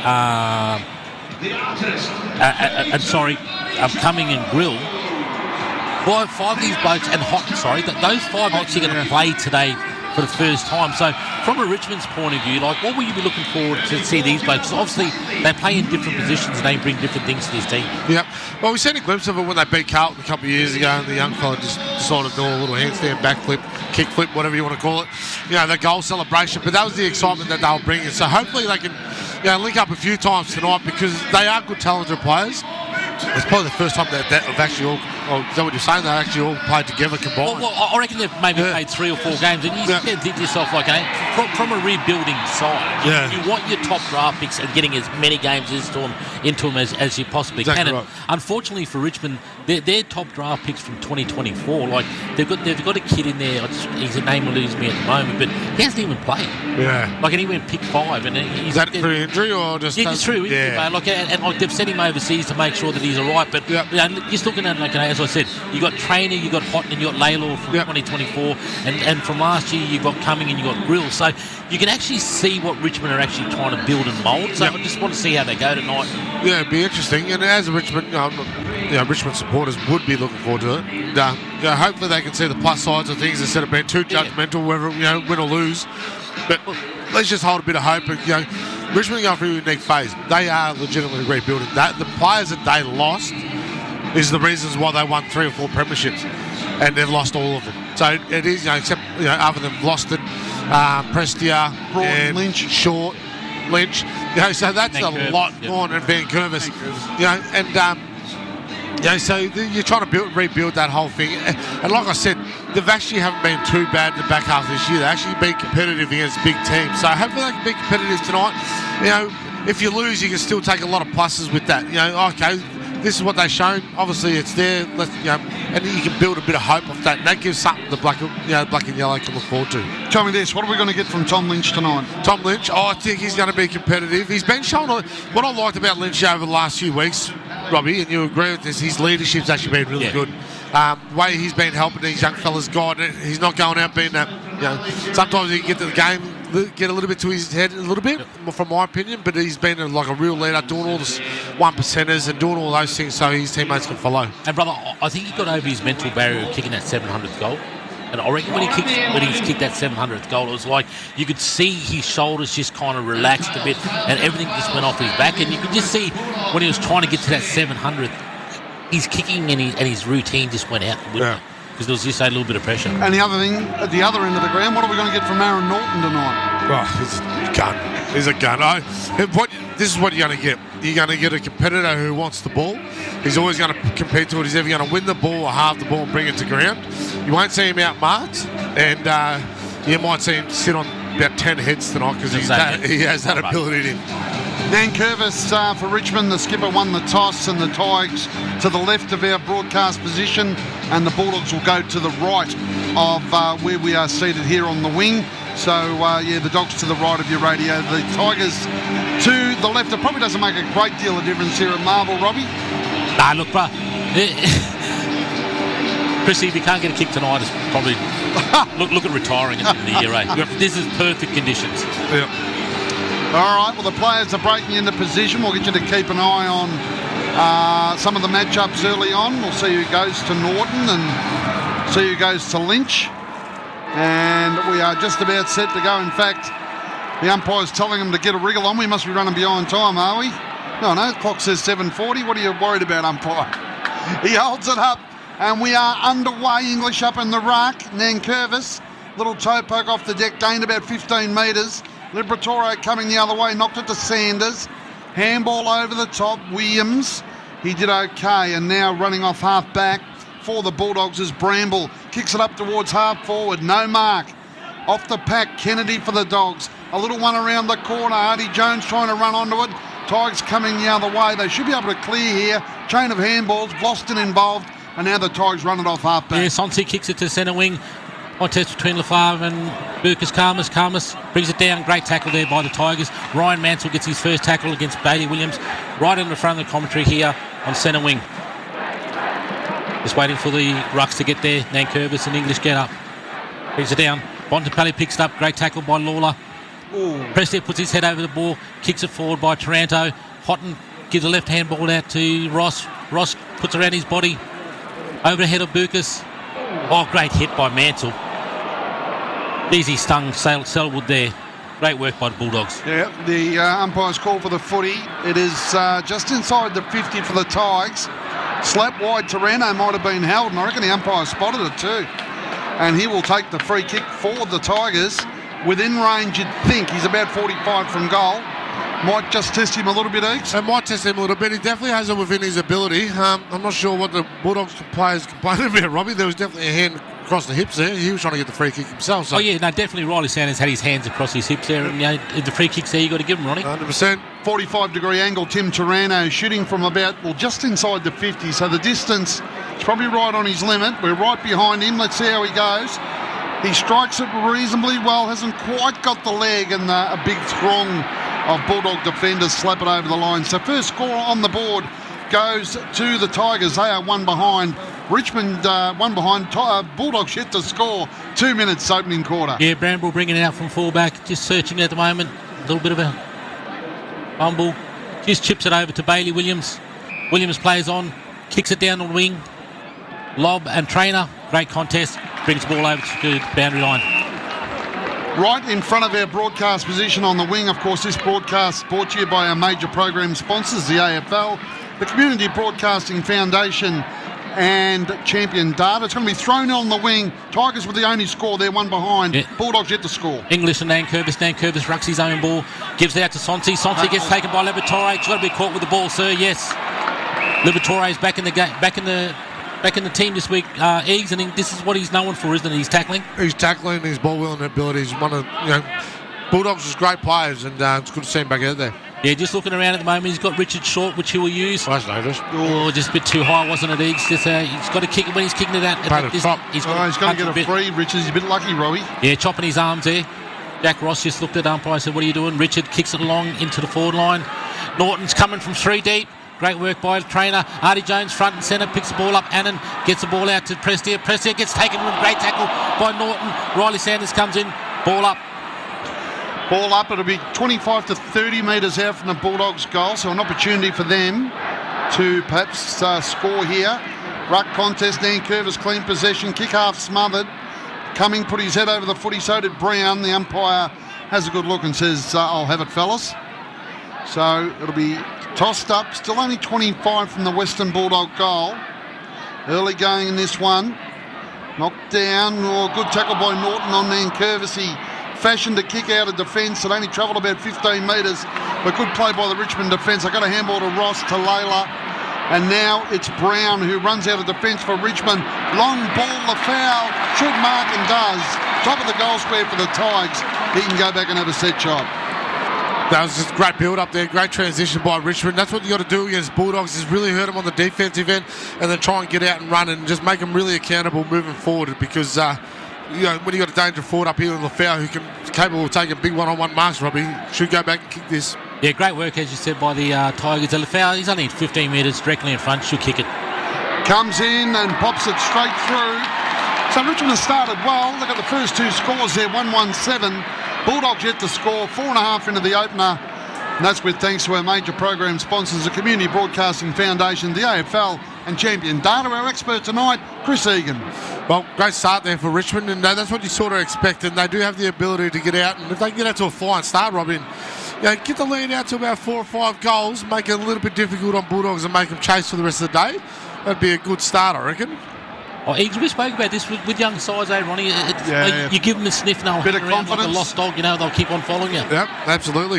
Cumming and Grill. 5 of these blokes, and those 5 actually going to play today for the first time. So from a Richmond's point of view, what will you be looking forward to see these blokes? Obviously, they play in different positions and they bring different things to this team. Yeah. Well, we seen a glimpse of it when they beat Carlton a couple of years ago, and the young fella just decided to do a little handstand, backflip, kickflip, whatever you want to call it. The goal celebration. But that was the excitement that they were bringing. So hopefully they can link up a few times tonight, because they are good, talented players. It's probably the first time that have actually all is that what you're saying? They actually all played together combined. Well, I reckon they've maybe played 3 or 4 games, and you think to yourself, like, from a rebuilding side, you want your top draft picks and getting as many games into them as you possibly can. And unfortunately for Richmond, their top draft picks from 2024, like they've got a kid in there. His name eludes me at the moment, but he hasn't even played. Yeah, like, and he went pick 5, and is that through injury or just? Yeah, it's true. Yeah, like, and they've sent him overseas to make sure that he's all right. But just looking at, like, as I said, you got Trainer, you got Houghton, and you got Laylaw from 2024, and from last year you got Cumming and you got Grill. So you can actually see what Richmond are actually trying to build and mould. So I just want to see how they go tonight. Yeah, it'd be interesting. And as a Richmond, Richmond supporters would be looking forward to it. Hopefully they can see the plus sides of things instead of being too judgmental, whether win or lose. But let's just hold a bit of hope. And, Richmond going through a unique phase. They are legitimately rebuilding. The players that they lost is the reasons why they won 3 or 4 premierships, and they've lost all of them. So it is, except other than Vlosten, Prestia, and Lynch, Short, Lynch. So that's a lot more than Vancouver's. So you're trying to rebuild that whole thing. And like I said, they've actually haven't been too bad in the back half of this year. They've actually been competitive against big teams. So hopefully they can be competitive tonight. If you lose, you can still take a lot of pluses with that. Okay, this is what they've shown. Obviously, it's there. And you can build a bit of hope off that. And that gives something the black and yellow can look forward to. Tell me this, what are we going to get from Tom Lynch tonight? Tom Lynch, I think he's going to be competitive. He's been shown what I liked about Lynch over the last few weeks, Robbie, and you agree with this, his leadership's actually been really good. The way he's been helping these young fellas guide, he's not going out being that, sometimes he can get to the game, get a little bit to his head a little bit, from my opinion, but he's been like a real leader, doing all the 1%ers and doing all those things so his teammates can follow. And brother, I think he got over his mental barrier of kicking that 700th goal. And I reckon when he's kicked that 700th goal, it was like you could see his shoulders just kind of relaxed a bit and everything just went off his back. And you could just see when he was trying to get to that 700th, his kicking and his routine just went out. Because there was just a little bit of pressure. And the other thing, at the other end of the ground, what are we going to get from Aaron Norton tonight? Oh, he's a gun. He's a gun. This is what you're going to get. You're going to get a competitor who wants the ball. He's always going to compete to it. He's either going to win the ball or halve the ball and bring it to ground. You won't see him outmarked, and you might see him sit on about 10 heads tonight because he has that ability to. Nankervis for Richmond, the skipper won the toss, and the Tigers to the left of our broadcast position, and the Bulldogs will go to the right of where we are seated here on the wing. So, the Dogs to the right of your radio, the Tigers to the left. It probably doesn't make a great deal of difference here at Marvel, Robbie. Nah, look, bro. Chrissy, if you can't get a kick tonight, it's probably look at retiring in the year 8. This is perfect conditions. Yep. All right, well, the players are breaking into position. We'll get you to keep an eye on some of the matchups early on. We'll see who goes to Norton and see who goes to Lynch. And we are just about set to go. In fact, the umpire's telling them to get a wriggle on. We must be running behind time, are we? No, the clock says 7:40. What are you worried about, umpire? He holds it up, and we are underway. English up in the ruck. Nankervis, little toe poke off the deck, gained about 15 metres. Liberatore coming the other way, knocked it to Sanders. Handball over the top. Williams, he did okay, and now running off half back for the Bulldogs is Bramble. Kicks it up towards half forward. No mark. Off the pack, Kennedy for the Dogs. A little one around the corner. Artie Jones trying to run onto it. Tigers coming the other way. They should be able to clear here. Chain of handballs. Vlosten involved. And now the Tigers run it off half back. Yeah, Sonsi kicks it to centre wing. Contest between Lafave and Burkus Karmas. Karmas brings it down. Great tackle there by the Tigers. Ryan Mansell gets his first tackle against Bailey Williams. Right in the front of the commentary here on centre wing. Just waiting for the rucks to get there. Nankervis and English get up. Brings it down. Bontempelli picks it up. Great tackle by Lawler. Prestia puts his head over the ball. Kicks it forward by Taranto. Houghton gives a left-hand ball out to Ross. Ross puts around his body. Over the head of Burkus. Oh, great hit by Mansell. Easy stung Selwood there. Great work by the Bulldogs. Yeah, the umpire's call for the footy. It is just inside the 50 for the Tigers. Slap wide, Taranto might have been held, and I reckon the umpire spotted it too. And he will take the free kick for the Tigers. Within range, you'd think. He's about 45 from goal. Might just test him a little bit, Eags. It might test him a little bit. He definitely has it within his ability. I'm not sure what the Bulldogs players complained about, Robbie. There was definitely a hand across the hips there. He was trying to get the free kick himself. So. Oh, yeah, no, definitely Riley Sanders had his hands across his hips there. And, the free kick's there, you got to give him, Ronnie. 100%. 45-degree angle, Tim Taranto shooting from about, just inside the 50. So the distance is probably right on his limit. We're right behind him. Let's see how he goes. He strikes it reasonably well, hasn't quite got the leg, and a big throng of Bulldog defenders slap it over the line. So first score on the board goes to the Tigers. They are one behind. Richmond one behind. Bulldogs yet to score. 2 minutes opening quarter. Yeah, Bramble bringing it out from fullback, just searching at the moment. A little bit of a fumble. Just chips it over to Bailey Williams. Williams plays on, kicks it down the wing. Lob and Trainer. Great contest. Brings the ball over to the boundary line. Right in front of our broadcast position on the wing. Of course, this broadcast brought to you by our major program sponsors, the AFL, the Community Broadcasting Foundation and Champion Data. It's going to be thrown on the wing. Tigers with the only score. They're one behind. Yeah. Bulldogs yet to score. English and Nankervis. Nankervis rucks his own ball. Gives it out to Sonsi. Sonsi gets taken by Liberatore. He's got to be caught with the ball, sir. Yes. Liberatore is back in the game. Back in the team this week, Eags, and this is what he's known for, isn't it? He's tackling. He's tackling, his ball-willing ability. He's one of, Bulldogs is great players, and it's good to see him back out there. Yeah, just looking around at the moment, he's got Richard Short, which he will use. Nice notice. Oh, just a bit too high, wasn't it, Eags? Just, he's got to kick it when he's kicking it out. He's got to get a free. Richard's a bit lucky, Robbie. Yeah, chopping his arms there. Jack Ross just looked at umpire and said, what are you doing? Richard kicks it along into the forward line. Norton's coming from 3 deep. Great work by the Trainer. Artie Jones front and centre, picks the ball up. Annan gets the ball out to Prestia. Prestia gets taken with a great tackle by Norton. Riley Sanders comes in. Ball up. Ball up. It'll be 25 to 30 metres out from the Bulldogs' goal, so an opportunity for them to perhaps score here. Ruck contest. Nankervis clean possession. Kick half smothered. Cumming put his head over the footy. So did Brown. The umpire has a good look and says, I'll have it, fellas. So it'll be tossed up, still only 25 from the Western Bulldog goal. Early going in this one. Knocked down. Good tackle by Norton on Nankervis. He fashioned a kick out of defence. It only travelled about 15 metres. But good play by the Richmond defence. I got a handball to Ross, to Layla. And now it's Brown who runs out of defence for Richmond. Long ball, the foul. Should mark and does. Top of the goal square for the Tigers. He can go back and have a set shot. That was just a great build up there, great transition by Richmond. That's what you got to do against Bulldogs, is really hurt them on the defensive end and then try and get out and run and just make them really accountable moving forward, because when you got a danger forward up here in Lafau who is capable of taking big one-on-one marks, Robbie, should go back and kick this. Yeah, great work, as you said, by the Tigers. Lafau, he's only 15 metres directly in front, should kick it. Comes in and pops it straight through. So Richmond has started well. Look at the first two scores there, 1-1-7. Bulldogs yet to score, 4.5 into the opener. And that's with thanks to our major program sponsors, the Community Broadcasting Foundation, the AFL and Champion Data. Our expert tonight, Chris Egan. Well, great start there for Richmond, and that's what you sort of expect. And they do have the ability to get out, and if they can get out to a flying start, Robin, get the lead out to about 4 or 5 goals, make it a little bit difficult on Bulldogs and make them chase for the rest of the day. That'd be a good start, I reckon. Oh, we spoke about this with young sides, Ronnie. You give them a sniff now, bit of confidence, like a lost dog. They'll keep on following you. Yep, absolutely.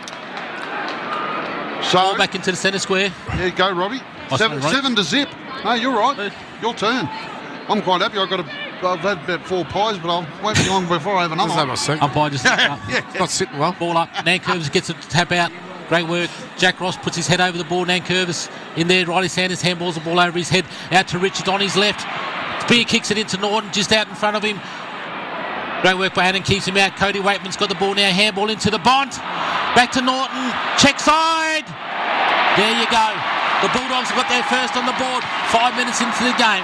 So ball back into the centre square. There you go, Robbie. 7 to zip. No, you're right. Your turn. I'm quite happy. I've had about 4 pies, but I won't be long before I have another one. Umpire just not sitting well. Ball up. Nankervis gets a tap out. Great work. Jack Ross puts his head over the ball. Nankervis in there. Riley Sanders handballs the ball over his head. Out to Richard on his left. Spear kicks it into Norton, just out in front of him. Great work by Hannon, keeps him out. Cody Waitman's got the ball now. Handball into the Bont. Back to Norton. Check side. There you go. The Bulldogs have got their first on the board. 5 minutes into the game.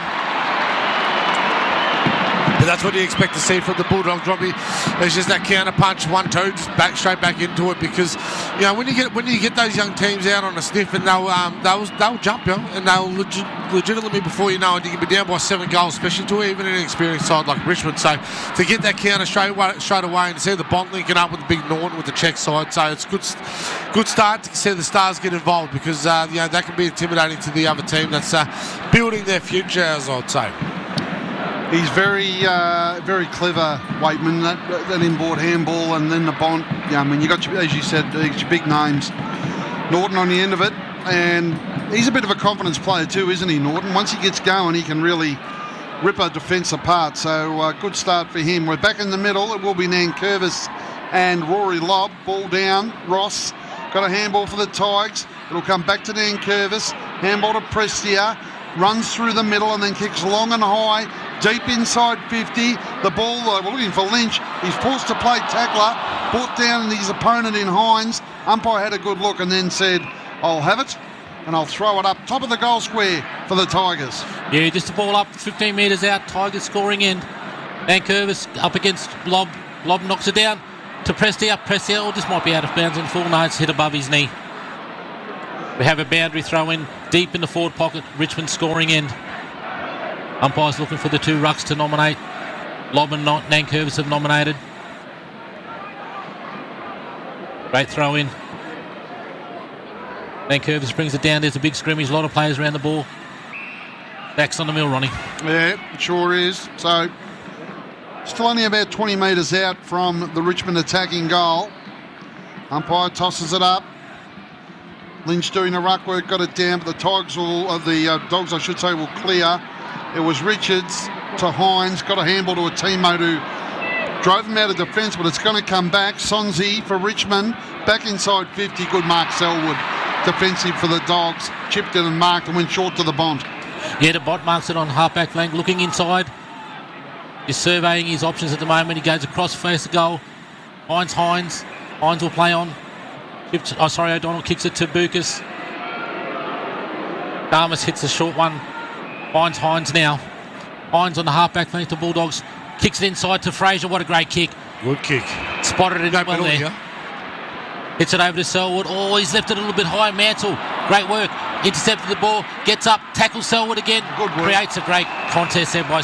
But that's what you expect to see from the Bulldogs, Robbie. There's just that counter punch, 1-2, just straight back into it, because when you get those young teams out on a sniff, and they'll jump you, and they'll legitimately, before you know it, you can be down by 7 goals, especially to even an experienced side like Richmond. So to get that counter straight away and see the Bont linking up with the big Norton with the check side, so it's good start to see the Stars get involved, because that can be intimidating to the other team that's building their future, as I'd say. He's very clever, Waitman. That inboard handball and then the Bont. Yeah, I mean, you got, as you said, your big names. Norton on the end of it, and he's a bit of a confidence player too, isn't he, Norton? Once he gets going, he can really rip a defence apart. So good start for him. We're back in the middle. It will be Nankervis and Rory Lobb. Ball down. Ross got a handball for the Tigers. It'll come back to Nankervis. Handball to Prestia. Runs through the middle and then kicks long and high, deep inside 50. The ball, we're looking for Lynch. He's forced to play tackler, brought down his opponent in Hines. Umpire had a good look and then said, I'll have it and I'll throw it up top of the goal square for the Tigers. Yeah, just the ball up 15 metres out. Tigers scoring end. Nankervis up against Lobb. Lobb knocks it down to Prestia. Prestia, this might be out of bounds on full. No, it's hit above his knee. We have a boundary throw in deep in the forward pocket. Richmond scoring end. Umpires looking for the two rucks to nominate. Lobb and Nankervis have nominated. Great throw in. Nankervis brings it down. There's a big scrimmage. A lot of players around the ball. Backs on the mill, Ronnie. Yeah, it sure is. So still only about 20 metres out from the Richmond attacking goal. Umpire tosses it up. Lynch doing the ruck work, got it down, but the Dogs I should say, will clear. It was Richards to Hines, got a handball to a teammate who drove him out of defence, but it's going to come back. Sonzi for Richmond, back inside 50. Good mark, Selwood. Defensive for the Dogs. Chipped in and marked and went short to the Bont. Yeah, the Bont marks it on half-back flank, looking inside. He's surveying his options at the moment. He goes across, face the goal. Hines. Hines will play on. O'Donnell kicks it to Bucas. Garmas hits a short one. Finds Hines now. Hines on the half-back flank to Bulldogs. Kicks it inside to Fraser. What a great kick. Good kick. Spotted it well there. Yeah. Hits it over to Selwood. Oh, he's left it a little bit high. Mantle. Great work. Intercepted the ball. Gets up. Tackles Selwood again. Good work. Creates a great contest there by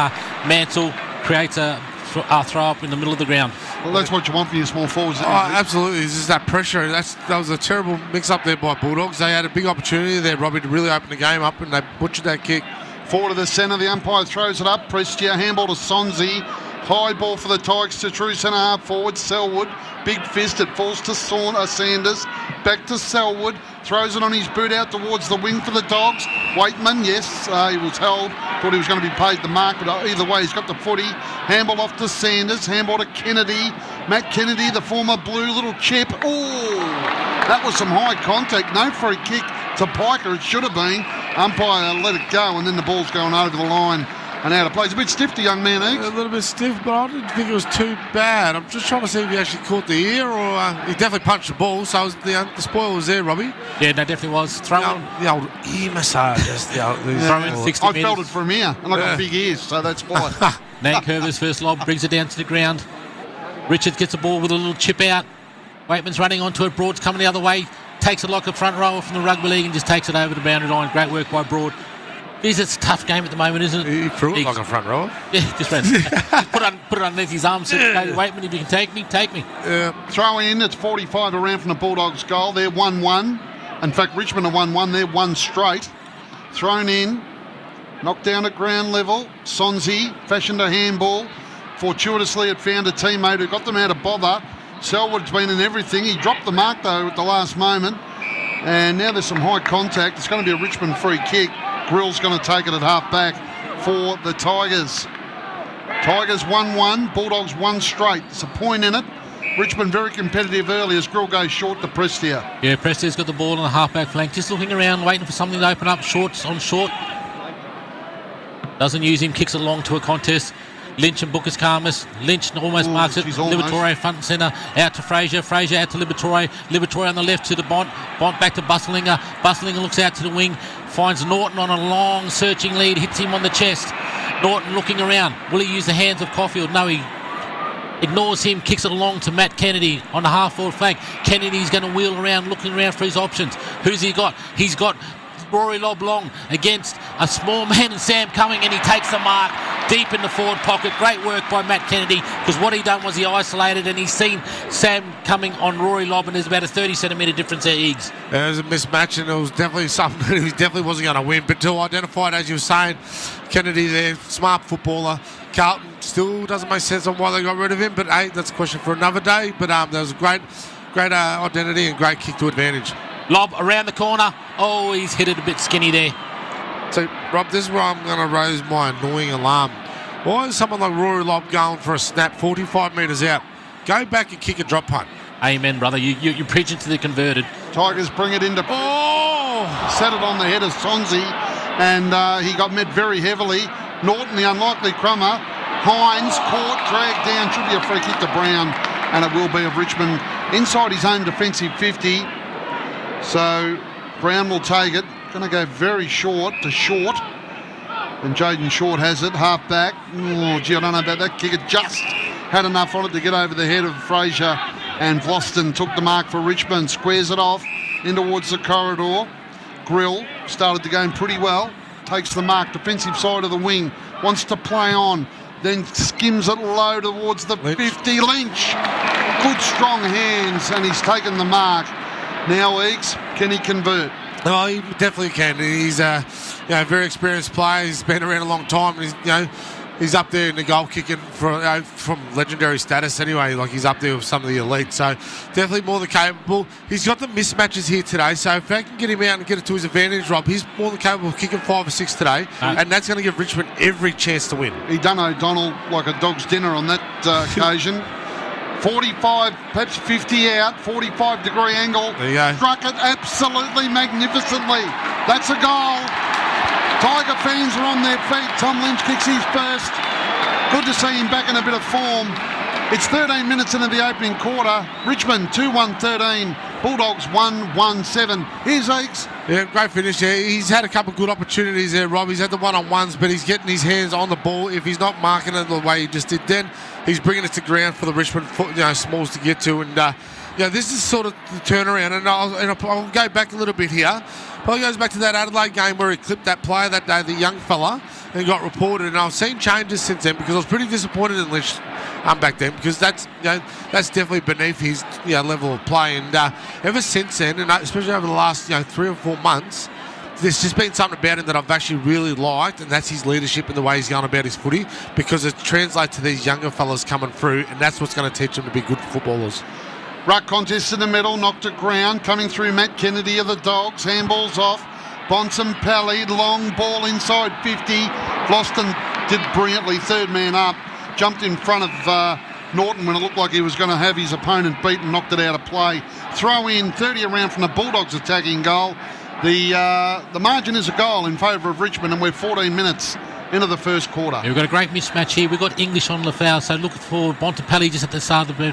Mantle. Creates a throw up in the middle of the ground. Well, that's what you want for your small forwards. Absolutely. It's just that pressure. That was a terrible mix-up there by Bulldogs. They had a big opportunity there, Robbie, to really open the game up, and they butchered that kick. Forward to the centre. The umpire throws it up. Prestia, handball to Sonzi. High ball for the Tigers to true centre half forward. Selwood. Big fist. It falls to Sanders. Back to Selwood. Throws it on his boot out towards the wing for the Dogs. Waitman, yes, he was held. Thought he was going to be paid the mark, but either way, he's got the footy. Handball off to Sanders. Handball to Kennedy. Matt Kennedy, the former Blue, little chip. Oh, that was some high contact. No free kick to Piker. It should have been. Umpire let it go, and then the ball's going over the line and out of play. It's a bit stiff, the young man, Eags. A little bit stiff, but I didn't think it was too bad. I'm just trying to see if he actually caught the ear, or he definitely punched the ball, so the spoil was there, Robbie. Yeah, no, definitely was. Throw in. The old ear massage. Throw in 60 I metres. felt it from here, and I got big ears, so that's why. Nankervis first lob, brings it down to the ground. Richards gets the ball with a little chip out. Waitman's running onto it. Broad's coming the other way. Takes it like a front rower from the rugby league and just takes it over the boundary line. Great work by Broad. It's a tough game at the moment, isn't it? He threw it like a front rower. Yeah, just put it underneath his arm. Said, "Hey, Waitman, if you can take me, take me." Throw in, it's 45 around from the Bulldogs' goal. They're 1-1. In fact, Richmond are 1-1. They're one straight. Thrown in, knocked down at ground level. Sonzi fashioned a handball. Fortuitously, it found a teammate who got them out of bother. Selwood's been in everything. He dropped the mark, though, at the last moment. And now there's some high contact. It's going to be a Richmond free kick. Grill's going to take it at half-back for the Tigers. Tigers 1-1, Bulldogs 1 straight. It's a point in it. Richmond very competitive early as Grill goes short to Prestia. Yeah, Prestia's got the ball on the half-back flank. Just looking around, waiting for something to open up. Shorts on short. Doesn't use him, kicks it along to a contest. Lynch and Booker's Karmas. Lynch almost marks it. Liberatore front and centre. Out to Fraser. Fraser out to Liberatore. Liberatore on the left to the Bont. Bont back to Bustlinger. Bustlinger looks out to the wing. Finds Norton on a long searching lead. Hits him on the chest. Norton looking around. Will he use the hands of Caulfield? No, he ignores him. Kicks it along to Matt Kennedy on the half-forward flank. Kennedy's going to wheel around, looking around for his options. Who's he got? He's got Rory Lobb long against a small man and Sam Cumming, and he takes the mark. deep in the forward pocket. Great work by Matt Kennedy, because what he done was he isolated, and he's seen Sam coming on Rory Lobb, and there's about a 30-centimetre difference there, Eags. It was a mismatch, and it was definitely something that he definitely wasn't going to win. But to identify it, as you were saying, Kennedy there, smart footballer. Carlton still doesn't make sense on why they got rid of him, but hey, that's a question for another day. But that was a great identity and great kick to advantage. Lob around the corner. Oh, he's hit it a bit skinny there. So, Rob, this is where I'm going to raise my annoying alarm. Why is someone like Rory Lobb going for a snap 45 metres out? Go back and kick a drop punt. Amen, brother. You're preaching to the converted. Tigers bring it into... Set it on the head of Sonsi, and he got met very heavily. Norton, the unlikely crummer. Hines caught, dragged down. Should be a free kick to Brown, and it will be of Richmond inside his own defensive 50. So Brown will take it. Going to go very short to Short. And Jaden Short has it, half back. Oh, gee, I don't know about that kick. It just had enough on it to get over the head of Fraser. And Vlosten took the mark for Richmond. Squares it off in towards the corridor. Grill started the game pretty well. Takes the mark, defensive side of the wing. Wants to play on. Then skims it low towards the 50. Lynch. Good strong hands, and he's taken the mark. Now, Eags, can he convert? Oh, he definitely can. He's a very experienced player. He's been around a long time. And he's up there in the goal kicking from legendary status anyway. Like, he's up there with some of the elite. So definitely more than capable. He's got the mismatches here today. So if they can get him out and get it to his advantage, Rob, he's more than capable of kicking 5 or 6 today. And that's going to give Richmond every chance to win. He done O'Donnell like a dog's dinner on that occasion. 45, perhaps 50 out, 45-degree angle. There you go. Struck it absolutely magnificently. That's a goal. Tiger fans are on their feet. Tom Lynch kicks his first. Good to see him back in a bit of form. It's 13 minutes into the opening quarter. Richmond 2-1-13. Bulldogs 1-1-7. Here's Eags. Yeah, great finish there. He's had a couple of good opportunities there, Rob. He's had the one-on-ones, but he's getting his hands on the ball. If he's not marking it the way he just did then, he's bringing it to ground for the Richmond Smalls to get to. And this is sort of the turnaround. And I'll go back a little bit here. Probably goes back to that Adelaide game where he clipped that player that day, the young fella, and got reported. And I've seen changes since then, because I was pretty disappointed in Lynch back then, because that's definitely beneath his level of play. And ever since then, and especially over the last 3 or 4 months, there's just been something about him that I've actually really liked, and that's his leadership and the way he's going about his footy, because it translates to these younger fellas coming through, and that's what's going to teach them to be good footballers. Ruck contest in the middle, knocked it ground, coming through Matt Kennedy of the Dogs, handballs off, Bontempelli, long ball inside 50, Vlosten did brilliantly, third man up, jumped in front of Norton when it looked like he was going to have his opponent beat and knocked it out of play. Throw in, 30 around from the Bulldogs attacking goal. The margin is a goal in favour of Richmond, and we're 14 minutes into the first quarter. Yeah, we've got a great mismatch here. We've got English on the foul, so look for Bontempelli just at the start of the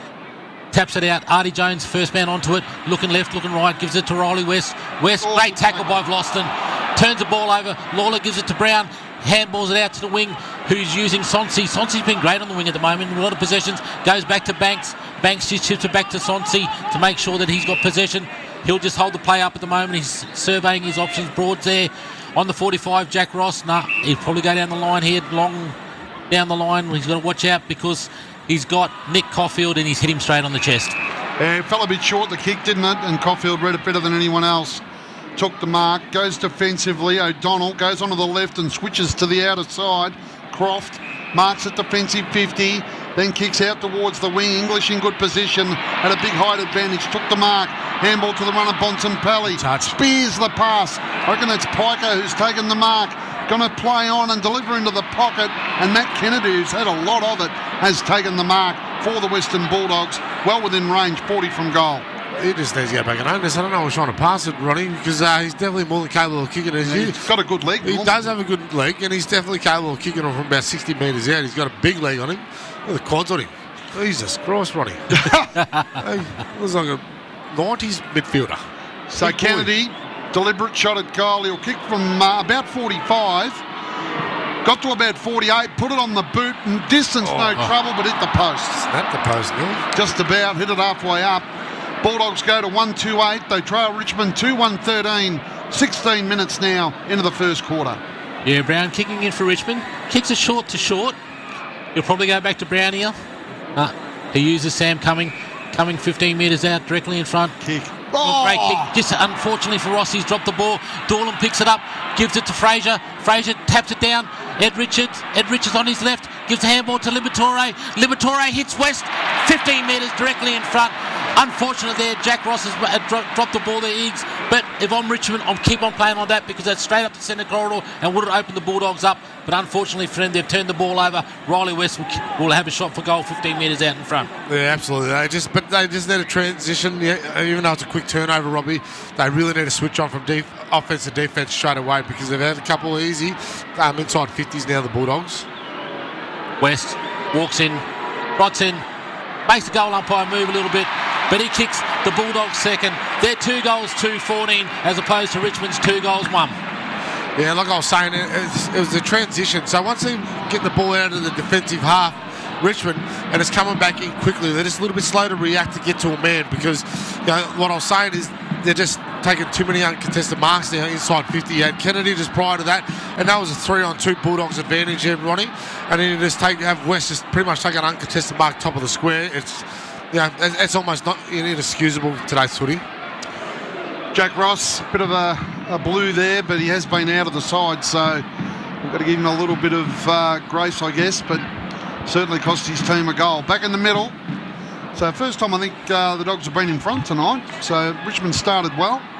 taps it out. Artie Jones, first man onto it, looking left, looking right, gives it to Riley West. Great tackle by Vlosten. Turns the ball over. Lawler gives it to Brown. Handballs it out to the wing, who's using Sonsi. Sonsi's been great on the wing at the moment. A lot of possessions. Goes back to Banks. Banks just shifts it back to Sonsi to make sure that he's got possession. He'll just hold the play up at the moment. He's surveying his options. Broad's there. On the 45, Jack Ross. He'll probably go down the line here, long down the line. He's got to watch out because he's got Nick Caulfield and he's hit him straight on the chest. Yeah, it fell a bit short, the kick, didn't it? And Caulfield read it better than anyone else. Took the mark, goes defensively. O'Donnell goes onto the left and switches to the outer side. Croft marks at defensive 50, then kicks out towards the wing. English in good position, had a big height advantage, took the mark. Handball to the runner, Bontempelli. Spears the pass. I reckon that's Piker who's taken the mark. Going to play on and deliver into the pocket. And Matt Kennedy, who's had a lot of it, has taken the mark for the Western Bulldogs. Well within range, 40 from goal. He just needs to go back and own this. I don't know who's trying to pass it, Ronnie, because he's definitely more than capable of kicking it. He's got a good leg. He does have a good leg, and he's definitely capable of kicking it from about 60 metres out. He's got a big leg on him. Look at the quads on him. Jesus Christ, Ronnie. He looks like a 90s midfielder. So big Kennedy, deliberate shot at goal. He'll kick from about 45. Got to about 48, put it on the boot, and distance no trouble, but hit the post. Snap the post, Neil. Just about, hit it halfway up. Bulldogs go to 1-2-8. They trail Richmond 2-1-13. 16 minutes now into the first quarter. Yeah, Brown kicking in for Richmond. Kicks it short to short. He'll probably go back to Brown here. He uses Sam coming 15 metres out directly in front. Kick. Great kick. Just unfortunately for Ross, he's dropped the ball. Dorlan picks it up, gives it to Fraser. Fraser taps it down. Ed Richards on his left, gives a handball to Liberatore. Liberatore hits West, 15 metres directly in front. Unfortunately there, Jack Ross has dropped the ball there, Iggs. But if I'm Richmond, I'll keep on playing on that because that's straight up the centre corridor and would have opened the Bulldogs up. But unfortunately for them, they've turned the ball over. Riley West will have a shot for goal 15 metres out in front. Yeah, absolutely. They just need a transition. Yeah, even though it's a quick turnover, Robbie, they really need to switch on from offense to defence straight away because they've had a couple of easy inside 50s now, the Bulldogs. West walks in, rots in, makes the goal umpire move a little bit, but he kicks the Bulldogs second. They're 2 goals, 2-14, as opposed to Richmond's 2 goals, 1. Yeah, like I was saying, it was a transition. So once they get the ball out of the defensive half, Richmond, and it's coming back in quickly, they're just a little bit slow to react to get to a man because what I was saying is they're just taking too many uncontested marks now inside 50. You had Kennedy just prior to that, and that was a 3-on-2 Bulldogs advantage there, Ronnie. And then you just have West just pretty much take an uncontested mark top of the square. It's almost not inexcusable today's footy. Jack Ross, a bit of a blue there, but he has been out of the side, so we've got to give him a little bit of grace, I guess, but certainly cost his team a goal. Back in the middle. So first time I think the Dogs have been in front tonight. So Richmond started well.